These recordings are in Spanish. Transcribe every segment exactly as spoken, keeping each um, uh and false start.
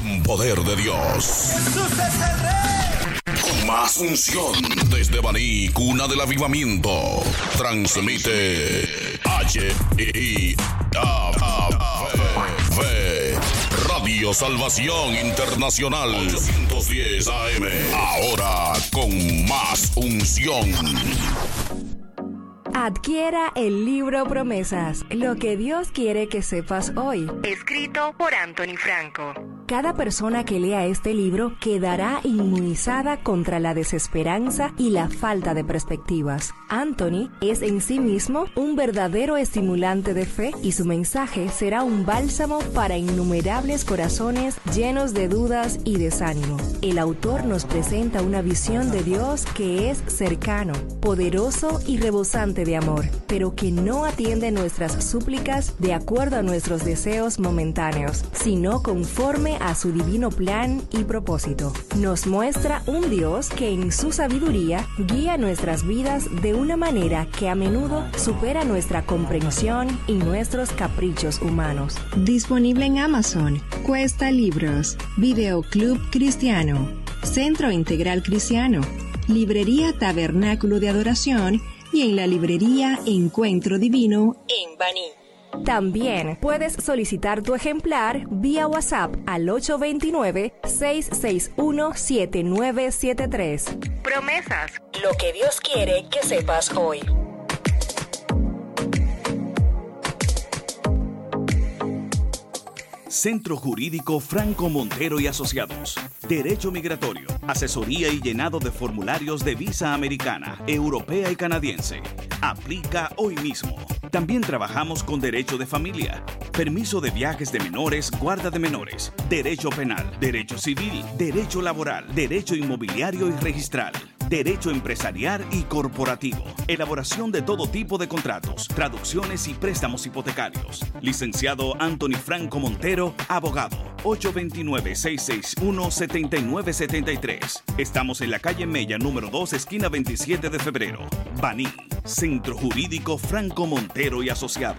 con poder de Dios. Jesús es el Rey. Con más unción desde Baní, cuna del avivamiento. Transmite H I A V Radio Salvación Internacional ochocientos diez A M. Ahora con más unción. Adquiera el libro Promesas, lo que Dios quiere que sepas hoy. Escrito por Anthony Franco. Cada persona que lea este libro quedará inmunizada contra la desesperanza y la falta de perspectivas. Anthony es en sí mismo un verdadero estimulante de fe y su mensaje será un bálsamo para innumerables corazones llenos de dudas y desánimo. El autor nos presenta una visión de Dios que es cercano, poderoso y rebosante de amor, pero que no atiende nuestras súplicas de acuerdo a nuestros deseos momentáneos, sino conforme a su divino plan y propósito. Nos muestra un Dios que en su sabiduría guía nuestras vidas de una manera que a menudo supera nuestra comprensión y nuestros caprichos humanos. Disponible en Amazon, Cuesta Libros, Videoclub Cristiano, Centro Integral Cristiano, Librería Tabernáculo de Adoración y en la librería Encuentro Divino en Baní. También puedes solicitar tu ejemplar vía WhatsApp al ocho dos nueve, seis seis uno, siete nueve siete tres. Promesas, lo que Dios quiere que sepas hoy. Centro Jurídico Franco Montero y Asociados. Derecho migratorio, asesoría y llenado de formularios de visa americana, europea y canadiense. Aplica hoy mismo. También trabajamos con derecho de familia, permiso de viajes de menores, guarda de menores, derecho penal, derecho civil, derecho laboral, derecho inmobiliario y registral, derecho empresarial y corporativo, elaboración de todo tipo de contratos, traducciones y préstamos hipotecarios. Licenciado Anthony Franco Montero, abogado. ocho dos nueve, seis seis uno, siete nueve siete tres. Estamos en la calle Mella, número dos, esquina veintisiete de febrero. Baní, Centro Jurídico Franco Montero y Asociados.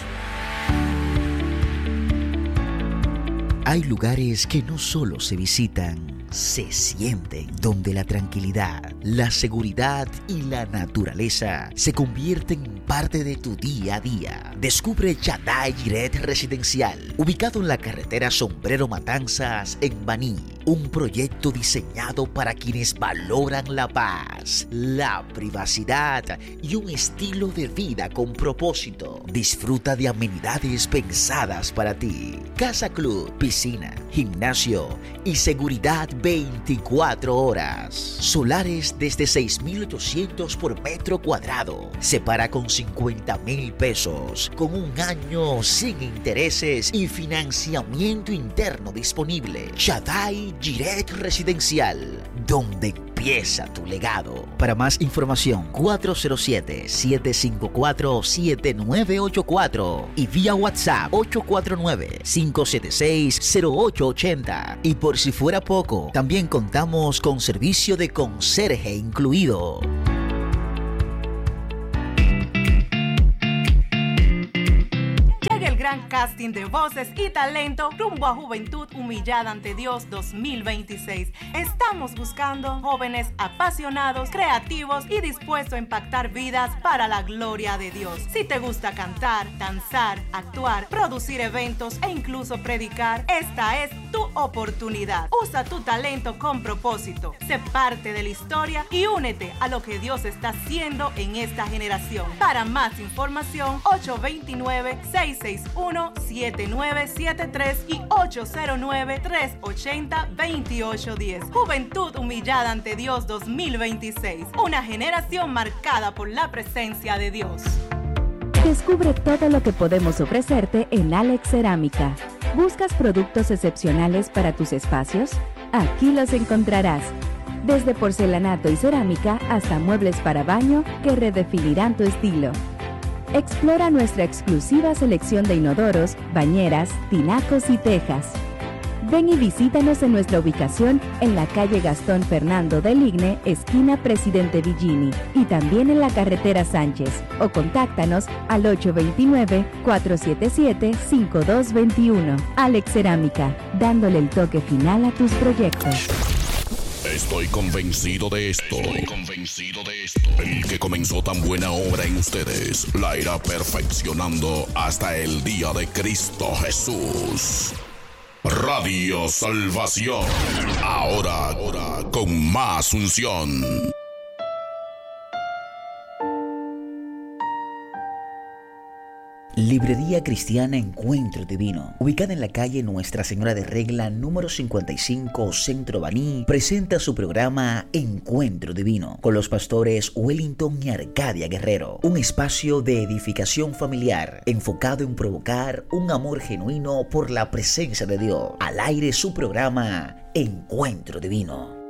Hay lugares que no solo se visitan, se sienten, donde la tranquilidad, la seguridad y la naturaleza se convierten en parte de tu día a día. Descubre Shaddai Jireh Residencial, ubicado en la carretera Sombrero Matanzas en Baní. Un proyecto diseñado para quienes valoran la paz, la privacidad y un estilo de vida con propósito. Disfruta de amenidades pensadas para ti. Casa Club, piscina, gimnasio y seguridad veinticuatro horas. Solares desde seis mil ochocientos por metro cuadrado. Separa con cincuenta mil pesos, con un año sin intereses y financiamiento interno disponible. Shaddai Jireh Residencial, donde empieza tu legado. Para más información, cuatro cero siete, siete cinco cuatro, siete nueve ocho cuatro y vía WhatsApp ocho cuatro nueve, cinco siete seis, cero ocho ocho cero. Y por si fuera poco, también contamos con servicio de conserje incluido. Gran casting de voces y talento rumbo a Juventud Humillada ante Dios dos mil veintiséis. Estamos buscando jóvenes apasionados, creativos y dispuestos a impactar vidas para la gloria de Dios. Si te gusta cantar, danzar, actuar, producir eventos e incluso predicar, esta es tu oportuniddos. Usa tu talento con propósito. Sé parte de la historia y únete a lo que Dios está haciendo en esta generación. Para más información, ocho dos nueve, seis seis uno, siete nueve siete tres y ocho cero nueve, tres ocho cero, dos ocho uno cero. Juventud Humillada ante Dios dos mil veintiséis. Una generación marcada por la presencia de Dios. Descubre todo lo que podemos ofrecerte en Alex Cerámica. ¿Buscas productos excepcionales para tus espacios? Aquí los encontrarás. Desde porcelanato y cerámica hasta muebles para baño que redefinirán tu estilo. Explora nuestra exclusiva selección de inodoros, bañeras, tinacos y tejas. Ven y visítanos en nuestra ubicación en la calle Gastón Fernando del Igne, esquina Presidente Villini, y también en la carretera Sánchez, o contáctanos al ocho dos nueve, cuatro siete siete, cinco dos dos uno. Alex Cerámica, dándole el toque final a tus proyectos. Estoy convencido de esto. Estoy convencido de esto. El que comenzó tan buena obra en ustedes la irá perfeccionando hasta el día de Cristo Jesús. Radio Salvación. Ahora, ahora con más unción. Librería Cristiana Encuentro Divino, ubicada en la calle Nuestra Señora de Regla número cincuenta y cinco, Centro Baní, presenta su programa Encuentro Divino con los pastores Wellington y Arcadia Guerrero, un espacio de edificación familiar enfocado en provocar un amor genuino por la presencia de Dios. Al aire su programa Encuentro Divino.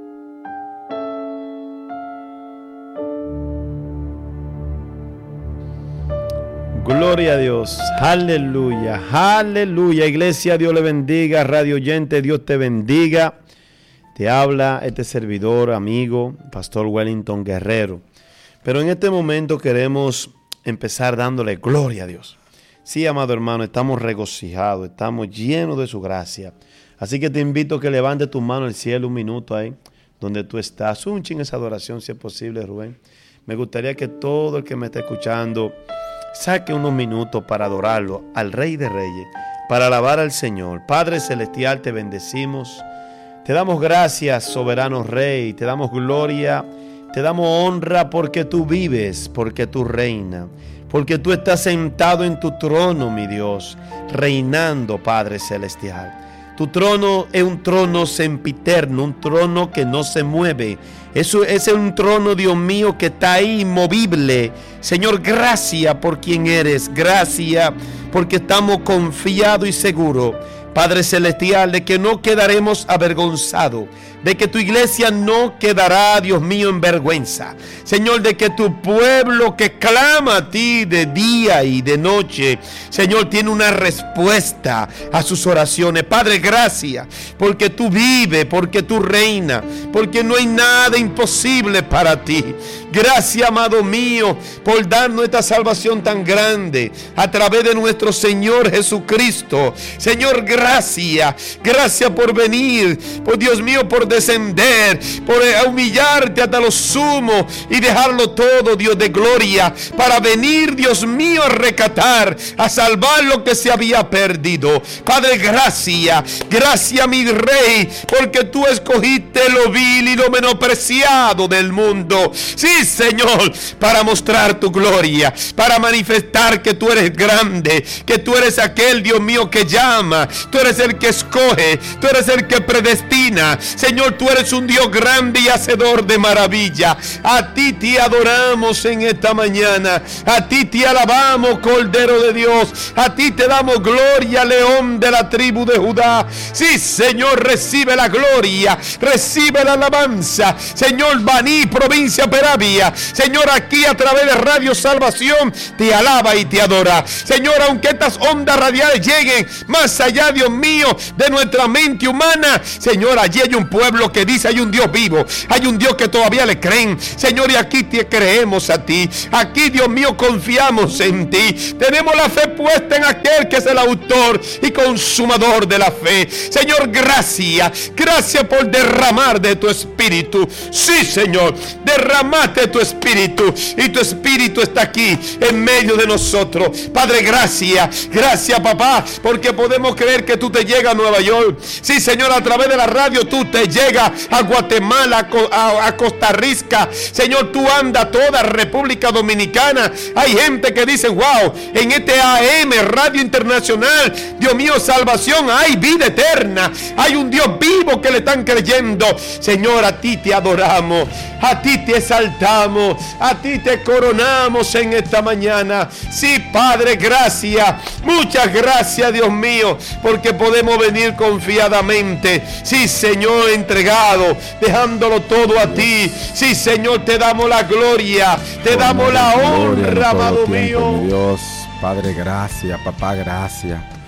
Gloria a Dios, aleluya, aleluya. Iglesia, Dios le bendiga. Radio oyente, Dios te bendiga. Te habla este servidor, amigo, Pastor Wellington Guerrero. Pero en este momento queremos empezar dándole gloria a Dios. Sí, amado hermano, estamos regocijados, estamos llenos de su gracia. Así que te invito a que levantes tu mano al cielo un minuto ahí, donde tú estás. Un chin esa adoración, si es posible, Rubén. Me gustaría que todo el que me está escuchando saque unos minutos para adorarlo al Rey de Reyes, para alabar al Señor. Padre Celestial, te bendecimos. Te damos gracias, soberano Rey. Te damos gloria, te damos honra porque tú vives, porque tú reinas, porque tú estás sentado en tu trono, mi Dios, reinando, Padre Celestial. Tu trono es un trono sempiterno, un trono que no se mueve. Eso, ese es un trono, Dios mío, que está ahí inmovible. Señor, gracias por quien eres. Gracias porque estamos confiados y seguros, Padre Celestial, de que no quedaremos avergonzados, de que tu iglesia no quedará, Dios mío, en vergüenza. Señor, de que tu pueblo que clama a ti de día y de noche, Señor, tiene una respuesta a sus oraciones. Padre, gracias, porque tú vives, porque tú reinas, porque no hay nada imposible para ti. Gracias, amado mío, por darnos esta salvación tan grande a través de nuestro Señor Jesucristo. Señor, gracias, gracias por venir, por Dios mío, por descender, por humillarte hasta lo sumo y dejarlo todo, Dios de gloria, para venir, Dios mío, a rescatar, a salvar lo que se había perdido. Padre, gracias, gracias, mi Rey, porque tú escogiste lo vil y lo menospreciado del mundo. Sí, Señor, para mostrar tu gloria, para manifestar que tú eres grande, que tú eres aquel, Dios mío, que llama, tú eres el que escoge, tú eres el que predestina. Señor, tú eres un Dios grande y hacedor de maravilla. A ti te adoramos en esta mañana, a ti te alabamos, Cordero de Dios, a ti te damos gloria, León de la tribu de Judá. Sí, Señor, recibe la gloria, recibe la alabanza. Señor, Baní, provincia Peravia, Señor, aquí a través de Radio Salvación te alaba y te adora. Señor, aunque estas ondas radiales lleguen más allá, Dios mío, de nuestra mente humana, Señor, allí hay un pueblo que dice hay un Dios vivo, hay un Dios que todavía le creen. Señor, y aquí te creemos a ti, aquí, Dios mío, confiamos en ti, tenemos la fe puesta en aquel que es el autor y consumador de la fe. Señor, gracias, gracias por derramar de tu espíritu. Sí, Señor, derramaste tu espíritu y tu espíritu está aquí en medio de nosotros. Padre, gracias, gracias, papá, porque podemos creer que tú te llegas a Nueva York. Sí, Señor, a través de la radio tú te llegas a Guatemala, a, a Costa Rica. Señor, tú andas toda República Dominicana. Hay gente que dice, wow, en este A M, Radio Internacional, Dios mío, salvación, hay vida eterna, hay un Dios vivo que le están creyendo. Señor, a ti te adoramos, a ti te exaltamos, a ti te coronamos en esta mañana. Sí, Padre, gracias, muchas gracias, Dios mío, porque podemos venir confiadamente. Sí, Señor, entregado, dejándolo todo a ti. Sí, Señor, te damos la gloria, te Por damos la honra, amado tiempo, mío. mi Dios, Padre, gracias, papá, gracias.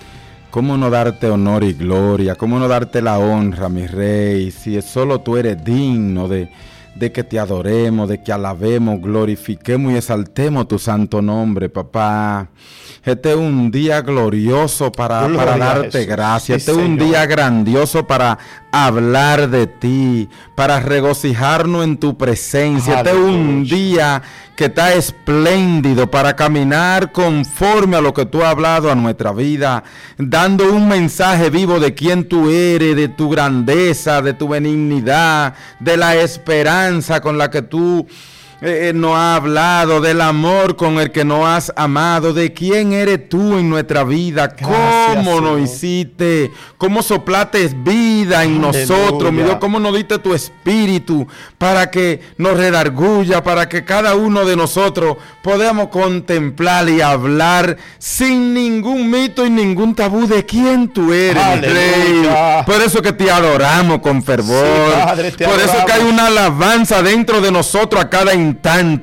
¿Cómo no darte honor y gloria? ¿Cómo no darte la honra, mi rey? Si solo tú eres digno de, de que te adoremos, de que alabemos, glorifiquemos y exaltemos tu santo nombre, papá. Este es un día glorioso para, para darte gracias. Sí, este es un día grandioso para hablar de ti, para regocijarnos en tu presencia. Aleluya. Este es un día que está espléndido para caminar conforme a lo que tú has hablado a nuestra vida, dando un mensaje vivo de quién tú eres, de tu grandeza, de tu benignidad, de la esperanza con la que tú Eh, nos ha hablado, del amor con el que nos has amado, de quién eres tú en nuestra vida. Gracias, cómo Señor. Nos hiciste, cómo soplaste vida en Aleluya. Nosotros, mi Dios, cómo nos diste tu espíritu para que nos redarguya, para que cada uno de nosotros podamos contemplar y hablar sin ningún mito y ningún tabú de quién tú eres, mi Rey. Por eso que te adoramos con fervor, sí, Padre, por adoramos. Eso que hay una alabanza dentro de nosotros a cada instante.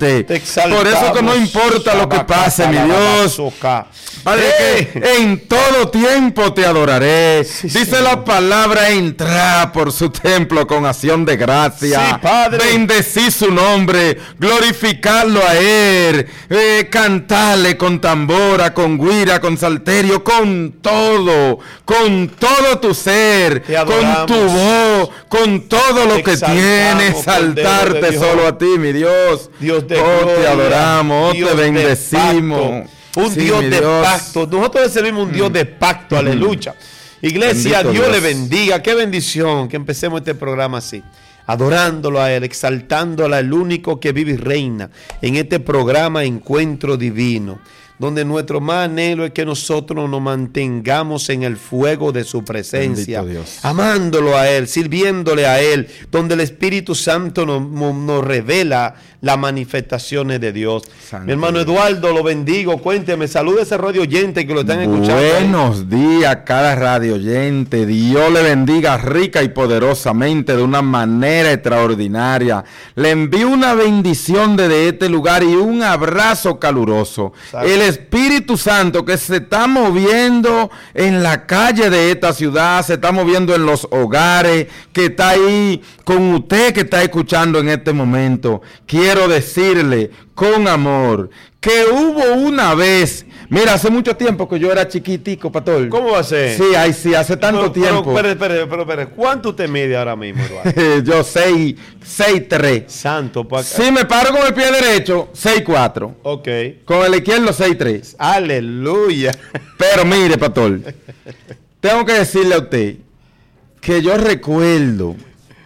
Por eso que no importa lo que pase, mi Dios. Padre, eh. que en todo tiempo te adoraré. Sí, Dice Señor. La palabra, entrar por su templo con acción de gracia. Sí, Padre. Bendecir su nombre, glorificarlo a él, eh, cantarle con tambora, con guira, con salterio, con todo, con todo tu ser, con tu voz, con todo lo que tienes, exaltarte solo a ti, mi Dios. Dios de oh, gloria, te adoramos, Dios te bendecimos. Un sí, Dios de Dios. Pacto. Nosotros servimos un mm. Dios de pacto, mm. aleluya. Iglesia, Bendito Dios, Dios le bendiga. Qué bendición que empecemos este programa así. Adorándolo a Él, exaltándolo al único que vive y reina en este programa Encuentro Divino, donde nuestro más anhelo es que nosotros nos mantengamos en el fuego de su presencia, amándolo a Él, sirviéndole a Él, donde el Espíritu Santo nos, nos revela las manifestaciones de Dios. Santo Mi hermano Dios. Eduardo, lo bendigo, cuénteme, salude a ese radio oyente que lo están escuchando. Buenos ahí. días a cada radio oyente, Dios le bendiga rica y poderosamente de una manera extraordinaria. Le envío una bendición desde este lugar y un abrazo caluroso. Santo. El Espíritu Santo que se está moviendo en la calle de esta ciudad, se está moviendo en los hogares, que está ahí con usted que está escuchando en este momento. Quiero decirle con amor que hubo una vez, mira, hace mucho tiempo que yo era chiquitico, pastor. ¿Cómo va a ser? Sí, ay, sí, hace tanto pero, tiempo. Pero, espere, espere, espere, ¿cuánto usted mide ahora mismo, Eduardo? Yo seis, seis, tres. Santo, para acá. Si me paro con el pie derecho, seis, cuatro. Ok. Con el izquierdo, seis, tres. Aleluya. Pero mire, pastor, tengo que decirle a usted que yo recuerdo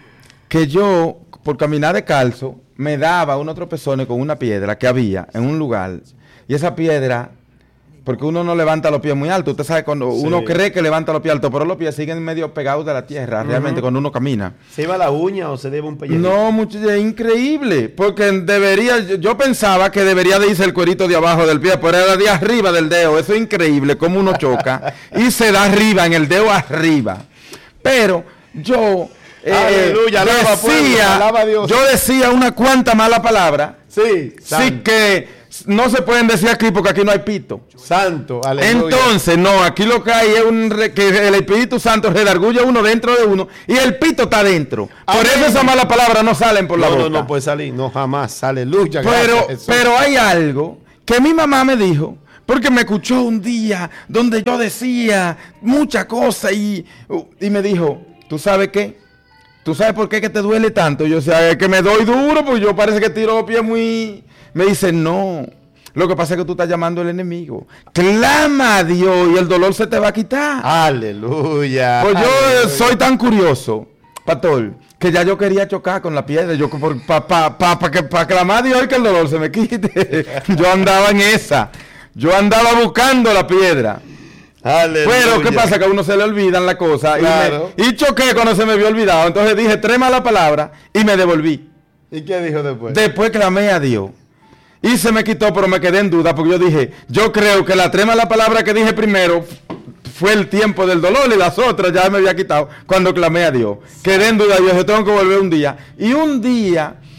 que yo, por caminar descalzo, me daba unos tropezones con una piedra que había en un lugar. Y esa piedra, porque uno no levanta los pies muy alto. Usted sabe, cuando sí. uno cree que levanta los pies altos, pero los pies siguen medio pegados de la tierra, uh-huh. realmente, cuando uno camina. ¿Se iba la uña o se debe un pellejito? No, mucho, es increíble, porque debería, yo pensaba que debería de irse el cuerito de abajo del pie, pero era de arriba del dedo. Eso es increíble, cómo uno choca y se da arriba, en el dedo arriba. Pero yo... Eh, Aleluya, alaba, decía, pueblo, alaba a Dios. Yo decía una cuanta mala palabra. Sí, sí, que no se pueden decir aquí porque aquí no hay pito. Santo, aleluya. Entonces, no, aquí lo que hay es un re, que el Espíritu Santo redarguye uno dentro de uno y el pito está dentro. Por eso esas malas palabras no salen por la no, boca. No, no puede salir, no jamás. Aleluya. Pero, pero hay algo que mi mamá me dijo. Porque me escuchó un día donde yo decía muchas cosas y, y me dijo, ¿tú sabes qué? ¿Tú sabes por qué que te duele tanto? Yo decía, es que me doy duro, pues yo parece que tiro los pies muy... Me dice, no, lo que pasa es que tú estás llamando al enemigo. Clama a Dios y el dolor se te va a quitar. Aleluya. Pues yo aleluya. Soy tan curioso, pastor, que ya yo quería chocar con la piedra. Yo para pa, pa, pa, pa, pa clamar a Dios y que el dolor se me quite. Yo andaba en esa. Yo andaba buscando la piedra. Aleluya. Pero ¿qué pasa? Que a uno se le olvidan las cosas. Claro. Y, me, y choqué cuando se me había olvidado. Entonces dije tres malas palabras y me devolví. ¿Y qué dijo después? Después clamé a Dios. Y se me quitó, pero me quedé en duda porque yo dije, yo creo que la tres malas palabras que dije primero fue el tiempo del dolor y las otras ya me había quitado cuando clamé a Dios. Quedé en duda, yo dije, tengo que volver un día. Y un día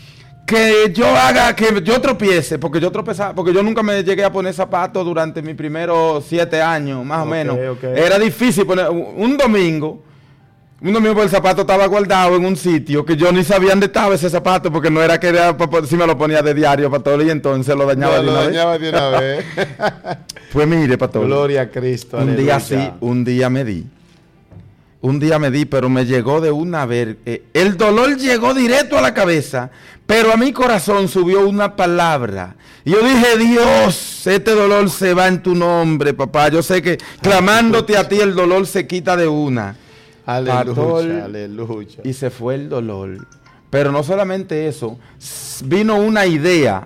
que yo haga, que yo tropiece, porque yo tropezaba, porque yo nunca me llegué a poner zapatos durante mis primeros siete años, más okay, o menos. Okay. Era difícil poner, un domingo, un domingo pues el zapato estaba guardado en un sitio que yo ni sabía dónde estaba ese zapato, porque no era que era, si me lo ponía de diario, pastor, y entonces lo dañaba no, de una lo vez. dañaba de una vez. Pues mire, pastor. Gloria a Cristo. Un aleluya. Día sí, un día me di. Un día me di, pero me llegó de una vez. Eh, el dolor llegó directo a la cabeza, pero a mi corazón subió una palabra. Y yo dije, Dios, este dolor se va en tu nombre, papá. Yo sé que clamándote a ti el dolor se quita de una. Aleluya, Pastor, aleluya. Y se fue el dolor. Pero no solamente eso, vino una idea.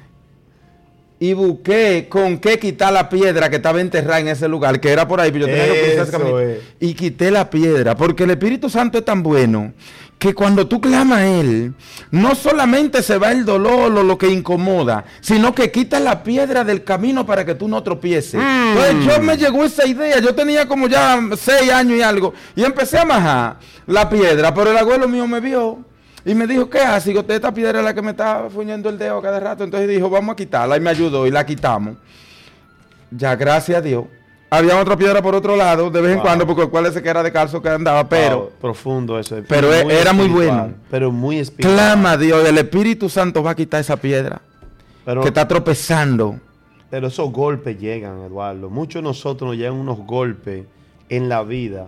Y busqué con qué quitar la piedra que estaba enterrada en ese lugar, que era por ahí, pero yo tenía que cruzar ese camino. Y quité la piedra, porque el Espíritu Santo es tan bueno, que cuando tú clamas a Él, no solamente se va el dolor o lo que incomoda, sino que quita la piedra del camino para que tú no tropieces. Mm. Entonces yo me llegó esa idea, yo tenía como ya seis años y algo, y empecé a majar la piedra, pero el abuelo mío me vio. Y me dijo, ¿qué hace? Y usted, esta piedra es la que me está fuñendo el dedo cada rato. Entonces dijo, vamos a quitarla. Y me ayudó y la quitamos. Ya, gracias a Dios. Había otra piedra por otro lado, de vez wow. en cuando, porque cuál ese que era de calzo que andaba, pero... Wow, profundo eso. Pero muy era muy bueno. Pero muy espiritual. Clama a Dios, el Espíritu Santo va a quitar esa piedra pero, que está tropezando. Pero esos golpes llegan, Eduardo. Muchos de nosotros nos llegan unos golpes en la vida.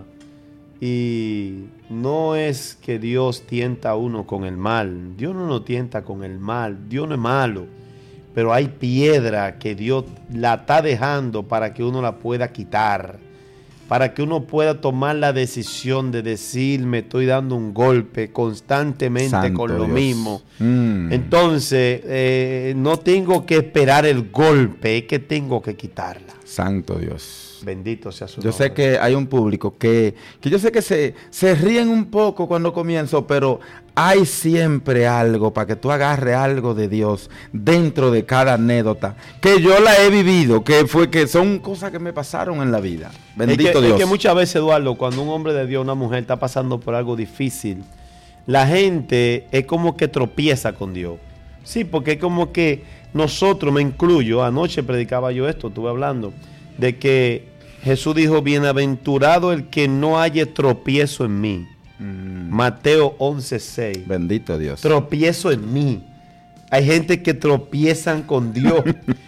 Y no es que Dios tienta a uno con el mal. Dios no nos tienta con el mal. Dios no es malo. Pero hay piedra que Dios la está dejando para que uno la pueda quitar. Para que uno pueda tomar la decisión de decir, me estoy dando un golpe constantemente Santo con lo Dios. mismo. Mm. Entonces, eh, no tengo que esperar el golpe, es que tengo que quitarla. Santo Dios. Bendito sea su Yo nombre. sé que hay un público que, que yo sé que se, se ríen un poco cuando comienzo, pero hay siempre algo para que tú agarres algo de Dios dentro de cada anécdota, que yo la he vivido, que fue que son cosas que me pasaron en la vida. Bendito es que, Dios. Es que muchas veces, Eduardo, cuando un hombre de Dios, una mujer está pasando por algo difícil, la gente es como que tropieza con Dios. Sí, porque es como que nosotros, me incluyo, anoche predicaba yo esto, estuve hablando, de que Jesús dijo, bienaventurado el que no haya tropiezo en mí. Mm. Mateo once seis. Bendito Dios. Tropiezo en mí. Hay gente que tropiezan con Dios.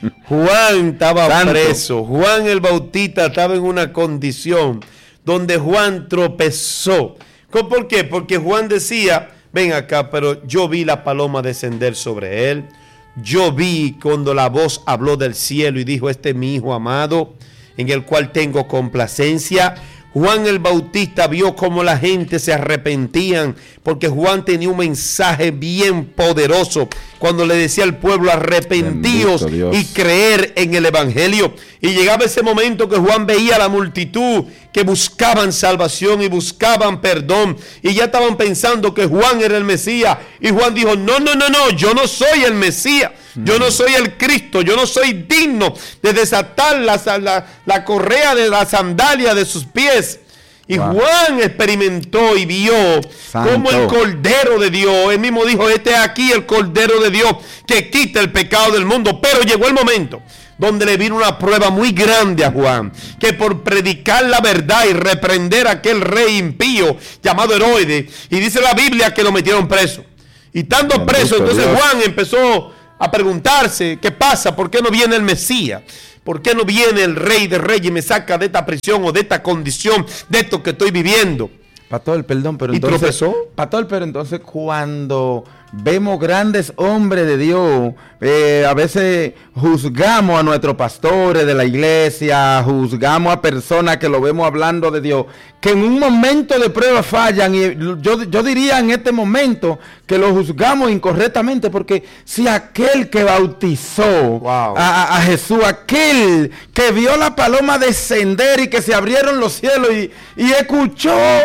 Juan estaba Santo. preso. Juan el Bautista estaba en una condición donde Juan tropezó. ¿Por qué? Porque Juan decía, ven acá, pero yo vi la paloma descender sobre él. Yo vi cuando la voz habló del cielo y dijo, este es mi hijo amado, en el cual tengo complacencia. Juan el Bautista vio cómo la gente se arrepentían, porque Juan tenía un mensaje bien poderoso cuando le decía al pueblo, arrepentíos y creer en el Evangelio. Y llegaba ese momento que Juan veía a la multitud que buscaban salvación y buscaban perdón, y ya estaban pensando que Juan era el Mesías. Y Juan dijo, no, no, no, no, yo no soy el Mesías. Yo no soy el Cristo, yo no soy digno de desatar la, la, la correa de la sandalia de sus pies. Y wow. Juan experimentó y vio Santo. Como el Cordero de Dios, él mismo dijo, este es aquí el Cordero de Dios que quita el pecado del mundo. Pero llegó el momento donde le vino una prueba muy grande a Juan, que por predicar la verdad y reprender a aquel rey impío llamado Herodes, y dice la Biblia que lo metieron preso. Y estando preso, entonces Dios. Juan empezó a preguntarse, ¿qué pasa? ¿Por qué no viene el Mesías? ¿Por qué no viene el Rey de Reyes y me saca de esta prisión o de esta condición, de esto que estoy viviendo? Pastor, perdón, pero ¿Y entonces... tropezó? Pastor, pero entonces cuando vemos grandes hombres de Dios, eh, a veces juzgamos a nuestros pastores de la iglesia, juzgamos a personas que lo vemos hablando de Dios, que en un momento de prueba fallan, y yo, yo diría en este momento que lo juzgamos incorrectamente, porque si aquel que bautizó wow. a, a Jesús, aquel que vio la paloma descender y que se abrieron los cielos y, y escuchó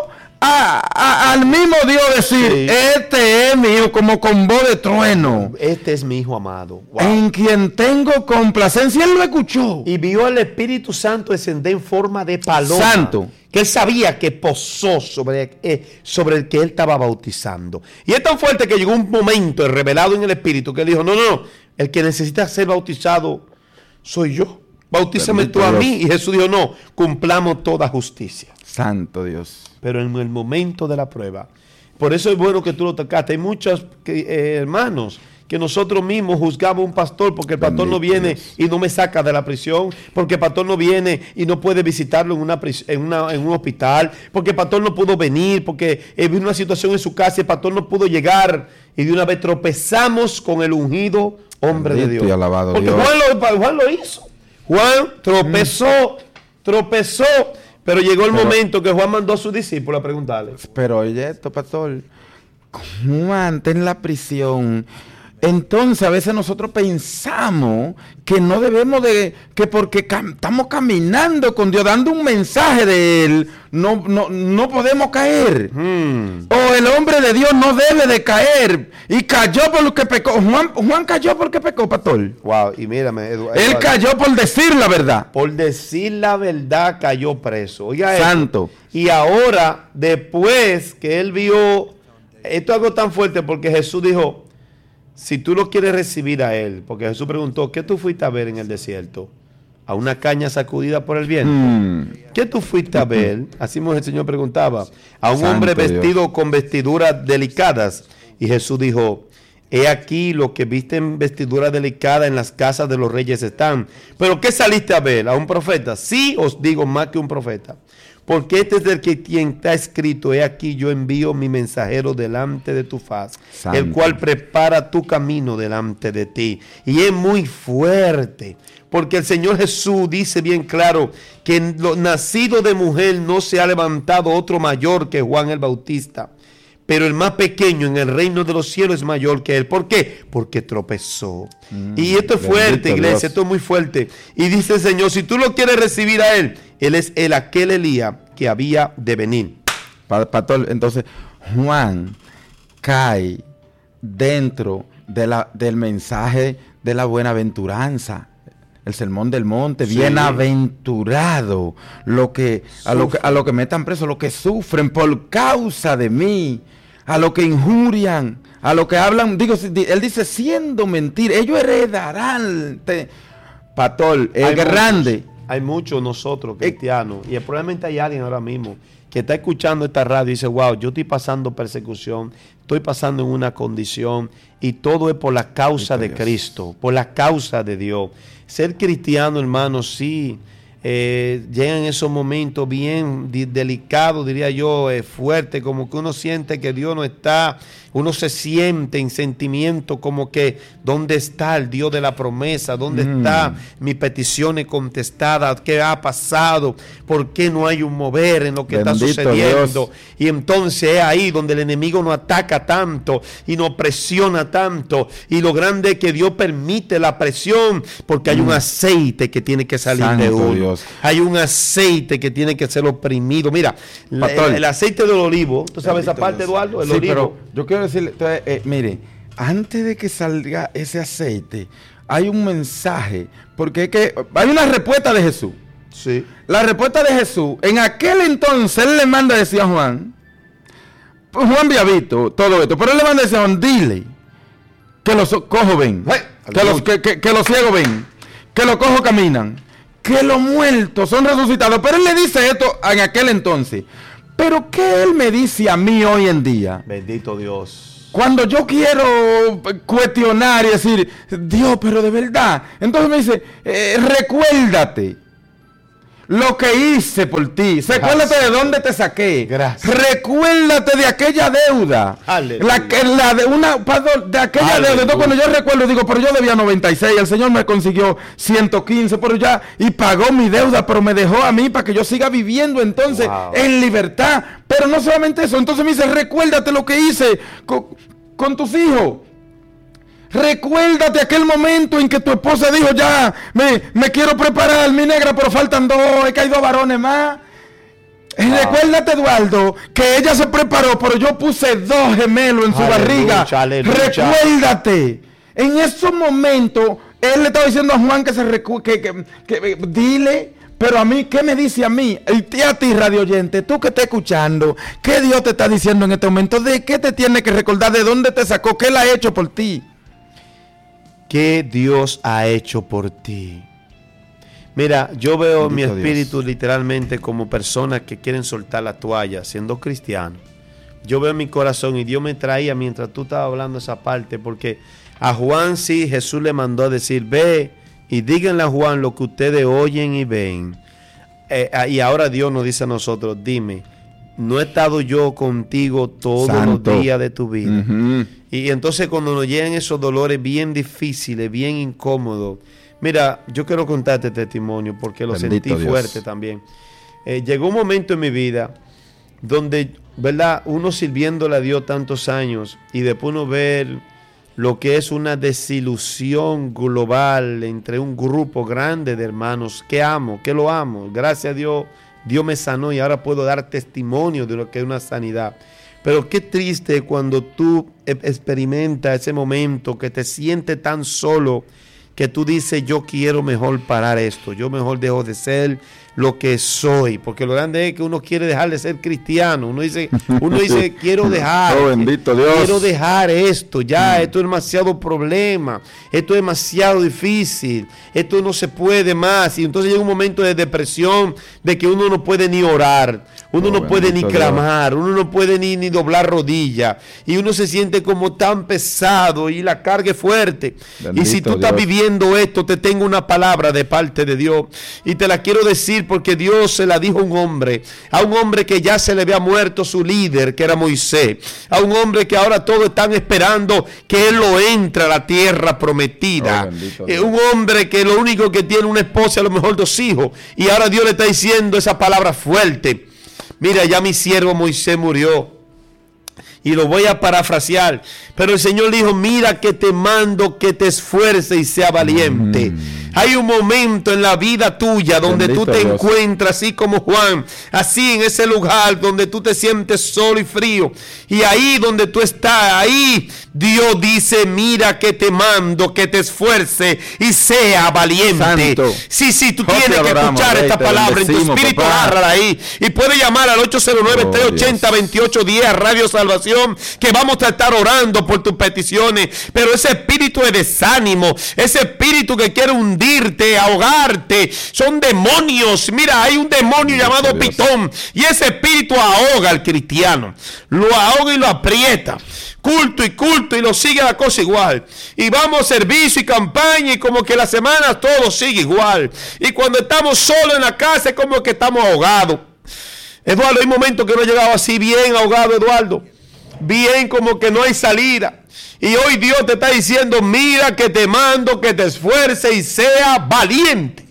a, a, al mismo Dios decir, sí. Este es mi hijo, como con voz de trueno. Este es mi hijo amado. Wow. En quien tengo complacencia. Él lo escuchó. Y vio al Espíritu Santo descender en forma de paloma. Santo. Que él sabía que posó sobre, eh, sobre el que él estaba bautizando. Y es tan fuerte que llegó un momento revelado en el Espíritu que él dijo, no, no, no, el que necesita ser bautizado soy yo. Bautízame tú a mí. Y Jesús dijo, no, cumplamos toda justicia. Santo Dios. Pero en el momento de la prueba, por eso es bueno que tú lo tocaste. Hay muchos eh, hermanos que nosotros mismos juzgamos a un pastor porque el pastor no viene y no me saca de la prisión, porque el pastor no viene y no puede visitarlo en, una, en, una, en un hospital, porque el pastor no pudo venir, porque vino una situación en su casa y el pastor no pudo llegar, y de una vez tropezamos con el ungido hombre Bendito de Dios. Y alabado porque Dios. Juan, lo, Juan lo hizo. Juan tropezó, tropezó, pero llegó el pero, momento que Juan mandó a sus discípulos a preguntarle. Pero oye esto, pastor, Juan está en la prisión. Entonces a veces nosotros pensamos que no debemos de, que porque cam, estamos caminando con Dios, dando un mensaje de Él, no, no, no podemos caer. Hmm. O el hombre de Dios no debe de caer. Y cayó por lo que pecó. Juan, Juan cayó porque pecó, pastor. Wow, y mírame, Edu, Edu, Él cayó por decir la verdad. Por decir la verdad cayó preso. Oiga Santo. Esto. Y ahora, después que él vio, esto es algo tan fuerte porque Jesús dijo, si tú lo quieres recibir a él, porque Jesús preguntó, ¿qué tú fuiste a ver en el desierto? ¿A una caña sacudida por el viento? Mm. ¿Qué tú fuiste a ver? Así mismo el Señor preguntaba. A un Santo hombre vestido Dios. Con vestiduras delicadas. Y Jesús dijo, he aquí los que visten vestiduras delicadas en las casas de los reyes están. ¿Pero qué saliste a ver? ¿A un profeta? Sí, os digo, más que un profeta. Porque este es el que quien está escrito, he aquí yo envío mi mensajero delante de tu faz, Santo. El cual prepara tu camino delante de ti. Y es muy fuerte, porque el Señor Jesús dice bien claro que en lo nacido de mujer no se ha levantado otro mayor que Juan el Bautista. Pero el más pequeño en el reino de los cielos es mayor que él. ¿Por qué? Porque tropezó. Mm, y esto es fuerte, iglesia, Dios. Esto es muy fuerte. Y dice el Señor, si tú lo quieres recibir a él, él es el aquel Elías que había de venir. Pastor, entonces Juan cae dentro de la, del mensaje de la buenaventuranza. El sermón del monte, sí. Bienaventurado lo que, a, lo que, a lo que metan preso, lo que sufren por causa de mí, a lo que injurian, a lo que hablan, digo, él dice, siendo mentira, ellos heredarán, te, pastor, es hay grande. Muchos, hay muchos nosotros cristianos, eh, y probablemente hay alguien ahora mismo que está escuchando esta radio y dice, wow, yo estoy pasando persecución, estoy pasando en una condición, y todo es por la causa de Cristo, por la causa de Dios. Ser cristiano, hermano, sí, eh, llegan esos momentos bien di- delicados, diría yo, eh, fuertes, como que uno siente que Dios no está, uno se siente en sentimiento como que, ¿dónde está el Dios de la promesa? ¿Dónde mm. está mis peticiones contestadas? ¿Qué ha pasado? ¿Por qué no hay un mover en lo que Bendito está sucediendo? Dios. Y entonces es ahí donde el enemigo nos ataca tanto y nos presiona tanto. Y lo grande es que Dios permite la presión porque hay mm. un aceite que tiene que salir Santo de uno. Dios. Hay un aceite que tiene que ser oprimido. Mira, Pastor, el, el aceite del olivo, ¿tú sabes Bendito esa parte, Dios. Eduardo? El sí, olivo. Pero yo quiero decirle, entonces, eh, mire, antes de que salga ese aceite, hay un mensaje, porque es que hay una respuesta de Jesús. Sí. La respuesta de Jesús, en aquel entonces, él le manda a decir a Juan, pues Juan había visto todo esto, pero él le manda a decir a Juan, dile que los cojos ven, hey, que, los, que, que, que los ciegos ven, que los cojos caminan, que los muertos son resucitados. Pero él le dice esto en aquel entonces. Pero ¿qué él me dice a mí hoy en día? Bendito Dios. Cuando yo quiero cuestionar y decir, Dios, pero de verdad. Entonces me dice, eh, recuérdate lo que hice por ti. Recuérdate de dónde te saqué. Gracias. Recuérdate de aquella deuda. La, que, la de una perdón, de aquella Aleluya. deuda. Entonces, cuando yo recuerdo, digo, pero yo debía noventa y seis, el Señor me consiguió ciento quince, pero ya, y pagó mi deuda, pero me dejó a mí para que yo siga viviendo entonces wow. en libertad. Pero no solamente eso, entonces me dice, recuérdate lo que hice con, con tus hijos. Recuérdate aquel momento en que tu esposa dijo, ya, me, me quiero preparar, mi negra, pero faltan dos, es que hay dos varones más. Ah. Recuérdate, Eduardo, que ella se preparó, pero yo puse dos gemelos en su aleluya, barriga. Aleluya. Recuérdate, en esos momentos, él le estaba diciendo a Juan que se recu que, que, que, que dile, pero a mí, ¿qué me dice a mí? Y a ti, radio oyente, tú que estás escuchando, ¿qué Dios te está diciendo en este momento? ¿De qué te tiene que recordar? ¿De dónde te sacó? ¿Qué él ha hecho por ti? ¿Qué Dios ha hecho por ti? Mira, yo veo Bendito mi espíritu Dios. Literalmente como personas que quieren soltar la toalla, siendo cristianos. Yo veo mi corazón y Dios me traía mientras tú estabas hablando esa parte, porque a Juan sí Jesús le mandó a decir, ve y díganle a Juan lo que ustedes oyen y ven. Eh, y ahora Dios nos dice a nosotros, dime, ¿no he estado yo contigo todos Santo. los días de tu vida? Uh-huh. Y entonces cuando nos llegan esos dolores bien difíciles, bien incómodos, mira, yo quiero contarte testimonio porque lo Bendito sentí Dios. fuerte también. Eh, llegó un momento en mi vida donde, ¿verdad? Uno sirviéndole a Dios tantos años y después uno ver lo que es una desilusión global entre un grupo grande de hermanos que amo, que lo amo. Gracias a Dios, Dios me sanó y ahora puedo dar testimonio de lo que es una sanidad. Pero qué triste cuando tú experimentas ese momento que te sientes tan solo que tú dices, yo quiero mejor parar esto, yo mejor dejo de ser lo que soy, porque lo grande es que uno quiere dejar de ser cristiano, uno dice, uno dice quiero dejar, oh, bendito Dios. quiero dejar esto, ya, mm. esto es demasiado problema, esto es demasiado difícil, esto no se puede más, y entonces llega un momento de depresión, de que uno no puede ni orar, uno oh, no puede ni clamar, Dios. uno no puede ni, ni doblar rodillas, y uno se siente como tan pesado, y la carga es fuerte, bendito y si tú Dios. estás viviendo esto, te tengo una palabra de parte de Dios, y te la quiero decir, porque Dios se la dijo a un hombre, a un hombre que ya se le había muerto su líder, que era Moisés, a un hombre que ahora todos están esperando que él lo entre a la tierra prometida, oh, eh, un hombre que lo único que tiene una esposa, a lo mejor dos hijos, y ahora Dios le está diciendo esa palabra fuerte. Mira, ya mi siervo Moisés murió, y lo voy a parafrasear, pero el Señor dijo, mira que te mando que te esfuerces y sea valiente. Mm. Hay un momento en la vida tuya donde Bendito tú te Dios. encuentras así como Juan, así en ese lugar donde tú te sientes solo y frío. Y ahí donde tú estás, ahí Dios dice, mira que te mando que te esfuerces y sea valiente. Santo. Sí, sí, tú tienes que escuchar esta palabra en tu espíritu, agárrala ahí. Y puedes llamar al ocho cero nueve, tres ocho cero, dos ocho uno cero a Radio Salvación, que vamos a estar orando por tus peticiones. Pero ese espíritu de desánimo, ese espíritu que quiere hundirte, ahogarte, son demonios. Mira, hay un demonio llamado Pitón, y ese espíritu ahoga al cristiano, lo ahoga y lo aprieta, culto y culto, y lo sigue la cosa igual, y vamos a servicio y campaña, y como que la semana todo sigue igual, y cuando estamos solos en la casa es como que estamos ahogados. Eduardo, hay momentos que no he llegado así bien ahogado, Eduardo, bien como que no hay salida. Y hoy Dios te está diciendo, mira que te mando que te esfuerces y sea valiente.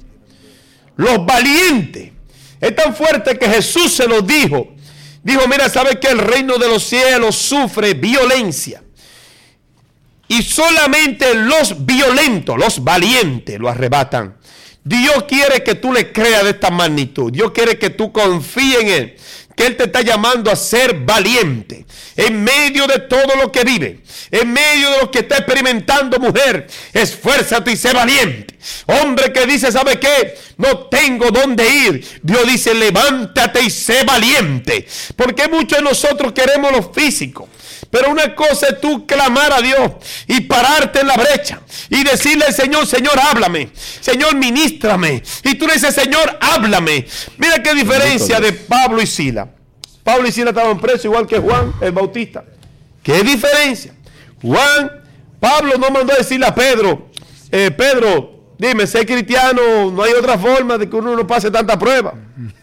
Los valientes. Es tan fuerte que Jesús se los dijo. Dijo, mira, ¿sabes que el reino de los cielos sufre violencia? Y solamente los violentos, los valientes lo arrebatan. Dios quiere que tú le creas de esta magnitud. Dios quiere que tú confíes en Él, que Él te está llamando a ser valiente en medio de todo lo que vive, en medio de lo que está experimentando. Mujer, esfuérzate y sé valiente. Hombre que dice, ¿sabe qué? No tengo dónde ir. Dios dice, levántate y sé valiente, porque muchos de nosotros queremos lo físico, pero una cosa es tú clamar a Dios y pararte en la brecha y decirle al Señor, Señor, háblame, Señor, ministrame. Y tú le dices, Señor, háblame. Mira qué diferencia de Pablo y Sila. Pablo y Sila estaban presos igual que Juan el Bautista. ¿Qué diferencia? Juan, Pablo no mandó a decirle a Pedro, eh, Pedro, dime, ser cristiano, no hay otra forma de que uno no pase tanta prueba.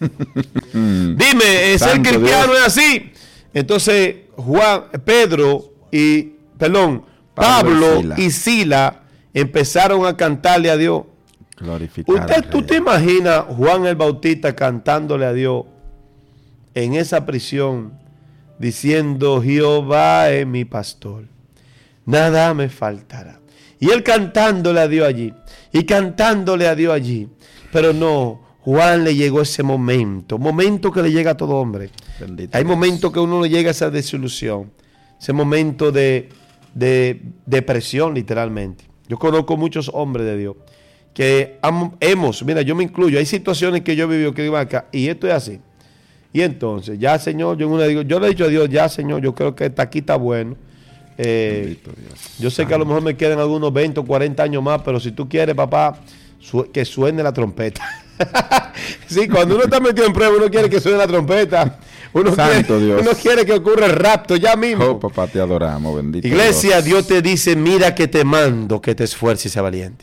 Dime, eh, ser cristiano Dios. Es así. Entonces, Juan, Pedro y, perdón, Pablo, Pablo y, Sila. y Sila empezaron a cantarle a Dios. Usted, ¿tú te imaginas Juan el Bautista cantándole a Dios en esa prisión, diciendo, Jehová es mi pastor, nada me faltará? Y él cantándole a Dios allí, y cantándole a Dios allí. Pero no, Juan le llegó ese momento, momento que le llega a todo hombre. Bendito Hay Dios. momentos que uno le llega a esa desilusión, ese momento de, de depresión literalmente. Yo conozco muchos hombres de Dios que ham- hemos, mira, yo me incluyo, hay situaciones que yo he vivido que digo acá, y esto es así. Y entonces, ya Señor, yo, en una digo, yo le he dicho a Dios, ya Señor, yo creo que está aquí está bueno. Eh, Bendito Dios. yo sé que a lo mejor me quedan algunos veinte o cuarenta años más, pero si tú quieres, papá, su- que suene la trompeta. Sí, cuando uno está metido en prueba, uno quiere que suene la trompeta. Uno, Santo quiere, Dios. uno quiere que ocurra el rapto ya mismo. Oh, papá, te adoramos, bendito Iglesia, Dios Dios. te dice, mira que te mando que te esfuerces y sea valiente.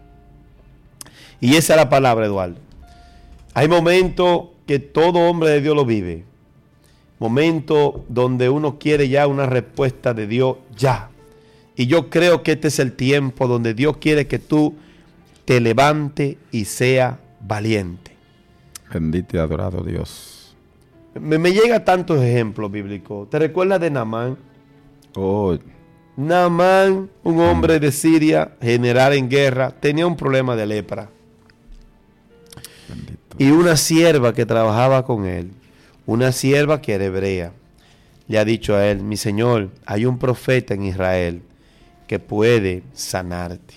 Y esa es la palabra, Eduardo. Hay momentos que todo hombre de Dios lo vive. Momentos donde uno quiere ya una respuesta de Dios ya. Y yo creo que este es el tiempo donde Dios quiere que tú te levantes y sea valiente. Bendito y adorado Dios. Me, me llega tantos ejemplos bíblicos. ¿Te recuerdas de Naamán? Oh, Naamán, un hombre de Siria, general en guerra, tenía un problema de lepra. bendito. Y una sierva que trabajaba con él, una sierva que era hebrea, le ha dicho a él, mi señor, hay un profeta en Israel que puede sanarte.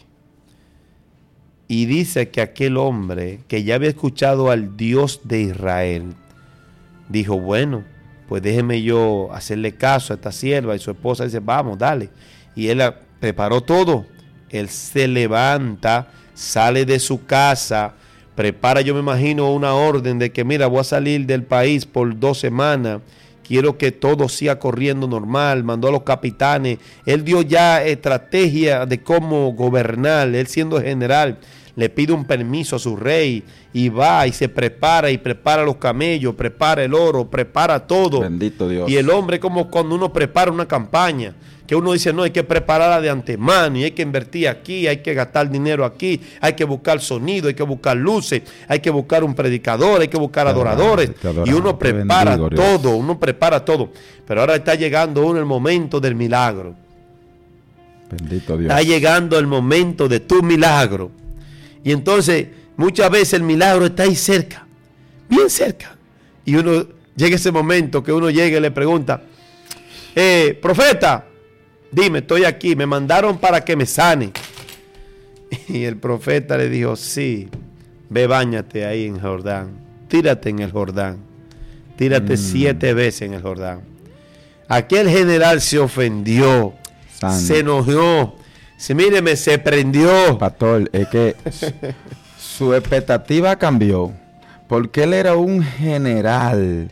Y dice que aquel hombre que ya había escuchado al Dios de Israel, dijo, bueno, pues déjeme yo hacerle caso a esta sierva. Y su esposa dice, vamos, dale. Y él la- preparó todo. Él se levanta, sale de su casa, prepara, yo me imagino, una orden de que, mira, voy a salir del país por dos semanas. Quiero que todo siga corriendo normal. Mandó a los capitanes. Él dio ya estrategia de cómo gobernar. Él siendo general, le pide un permiso a su rey y va y se prepara y prepara los camellos, prepara el oro, prepara todo. Bendito Dios. Y el hombre, como cuando uno prepara una campaña, que uno dice, no, hay que prepararla de antemano y hay que invertir aquí, hay que gastar dinero aquí, hay que buscar sonido, hay que buscar luces, hay que buscar un predicador, hay que buscar Te adoramos, adoradores. te adoramos, Y uno te prepara bendigo, Dios. todo, uno prepara todo. Pero ahora está llegando uno el momento del milagro. Bendito Dios. Está llegando el momento de tu milagro. Y entonces, muchas veces el milagro está ahí cerca, bien cerca. Y uno llega ese momento que uno llega y le pregunta, eh, profeta, dime, estoy aquí, me mandaron para que me sane. Y el profeta le dijo, sí, ve, báñate ahí en Jordán, tírate en el Jordán, tírate Mm. siete veces en el Jordán. Aquel general se ofendió, Santo. se enojó, se, míreme, se prendió. Pastor, es que su, su expectativa cambió, porque él era un general,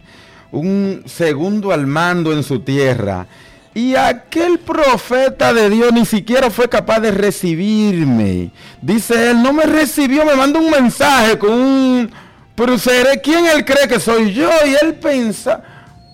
un segundo al mando en su tierra, y aquel profeta de Dios ni siquiera fue capaz de recibirme. Dice él, no me recibió, me mandó un mensaje con un... Pero seré, ¿quién él cree que soy yo? Y él pensa...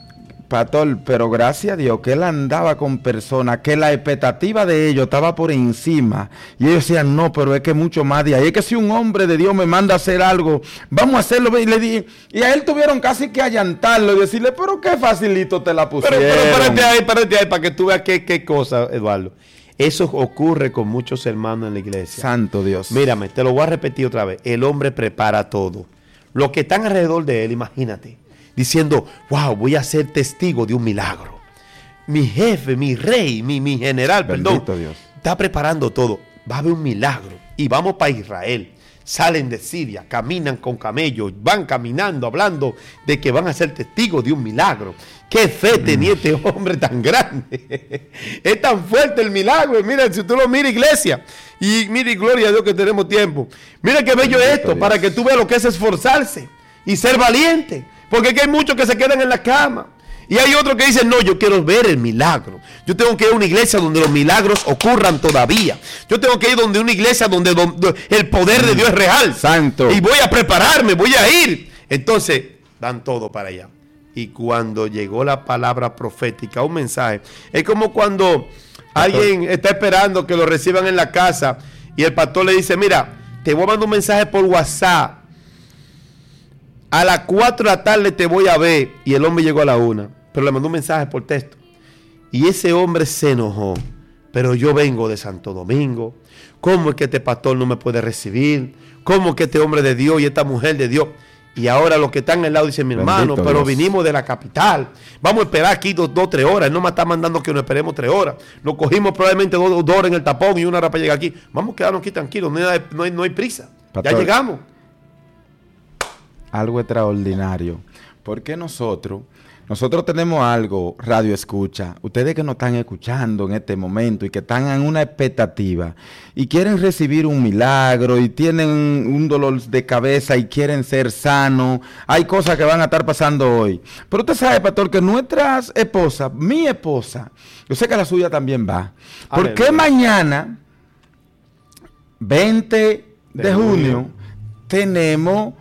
Pastor, pero gracias a Dios que él andaba con personas que la expectativa de ellos estaba por encima. Y ellos decían, no, pero es que mucho más de ahí. Es que si un hombre de Dios me manda a hacer algo, vamos a hacerlo. Y, le di, y a él tuvieron casi que allantarlo y decirle, pero qué facilito te la Pero, pusieron. pero espérate ahí, espérate ahí, para que tú veas qué, qué cosa, Eduardo. Eso ocurre con muchos hermanos en la iglesia. Santo Dios. Mírame, te lo voy a repetir otra vez. El hombre prepara todo. Los que están alrededor de él, imagínate, diciendo, wow, voy a ser testigo de un milagro. Mi jefe, mi rey, mi, mi general, Bendito perdón, Dios. está preparando todo. Va a haber un milagro. Y vamos para Israel. Salen de Siria, caminan con camellos, van caminando, hablando de que van a ser testigos de un milagro. ¿Qué fe tenía este hombre tan grande? Es tan fuerte el milagro. Mira, si tú lo miras, iglesia, y mira, y gloria a Dios que tenemos tiempo. Mira qué bello es esto, Dios. para que tú veas lo que es esforzarse y ser valiente. Porque aquí hay muchos que se quedan en la cama. Y hay otros que dicen, no, yo quiero ver el milagro. Yo tengo que ir a una iglesia donde los milagros ocurran todavía. Yo tengo que ir donde una iglesia donde, donde el poder de Dios es real. Santo. Y voy a prepararme, voy a ir. Entonces, dan todo para allá. Y cuando llegó la palabra profética, un mensaje, es como cuando alguien está esperando que lo reciban en la casa y el pastor le dice, mira, te voy a mandar un mensaje por WhatsApp. A las cuatro de la tarde te voy a ver. Y el hombre llegó a la una, pero le mandó un mensaje por texto. Y ese hombre se enojó. Pero yo vengo de Santo Domingo. ¿Cómo es que este pastor no me puede recibir? ¿Cómo es que este hombre de Dios y esta mujer de Dios? Y ahora los que están al lado dicen, mi Bendito hermano, pero Dios. vinimos de la capital. Vamos a esperar aquí dos, dos, tres horas. Él no me está mandando que nos esperemos tres horas. Nos cogimos probablemente dos, dos horas en el tapón y una hora para llegar aquí. Vamos a quedarnos aquí tranquilos, no hay, no hay, no hay prisa. Pastor, ya llegamos. Algo extraordinario. Porque nosotros, nosotros tenemos algo, radio escucha, ustedes que nos están escuchando en este momento y que están en una expectativa y quieren recibir un milagro y tienen un dolor de cabeza y quieren ser sanos, hay cosas que van a estar pasando hoy. Pero usted sabe, pastor, que nuestras esposas, mi esposa, yo sé que la suya también va, porque Aleluya. mañana, veinte de, De junio, junio, tenemos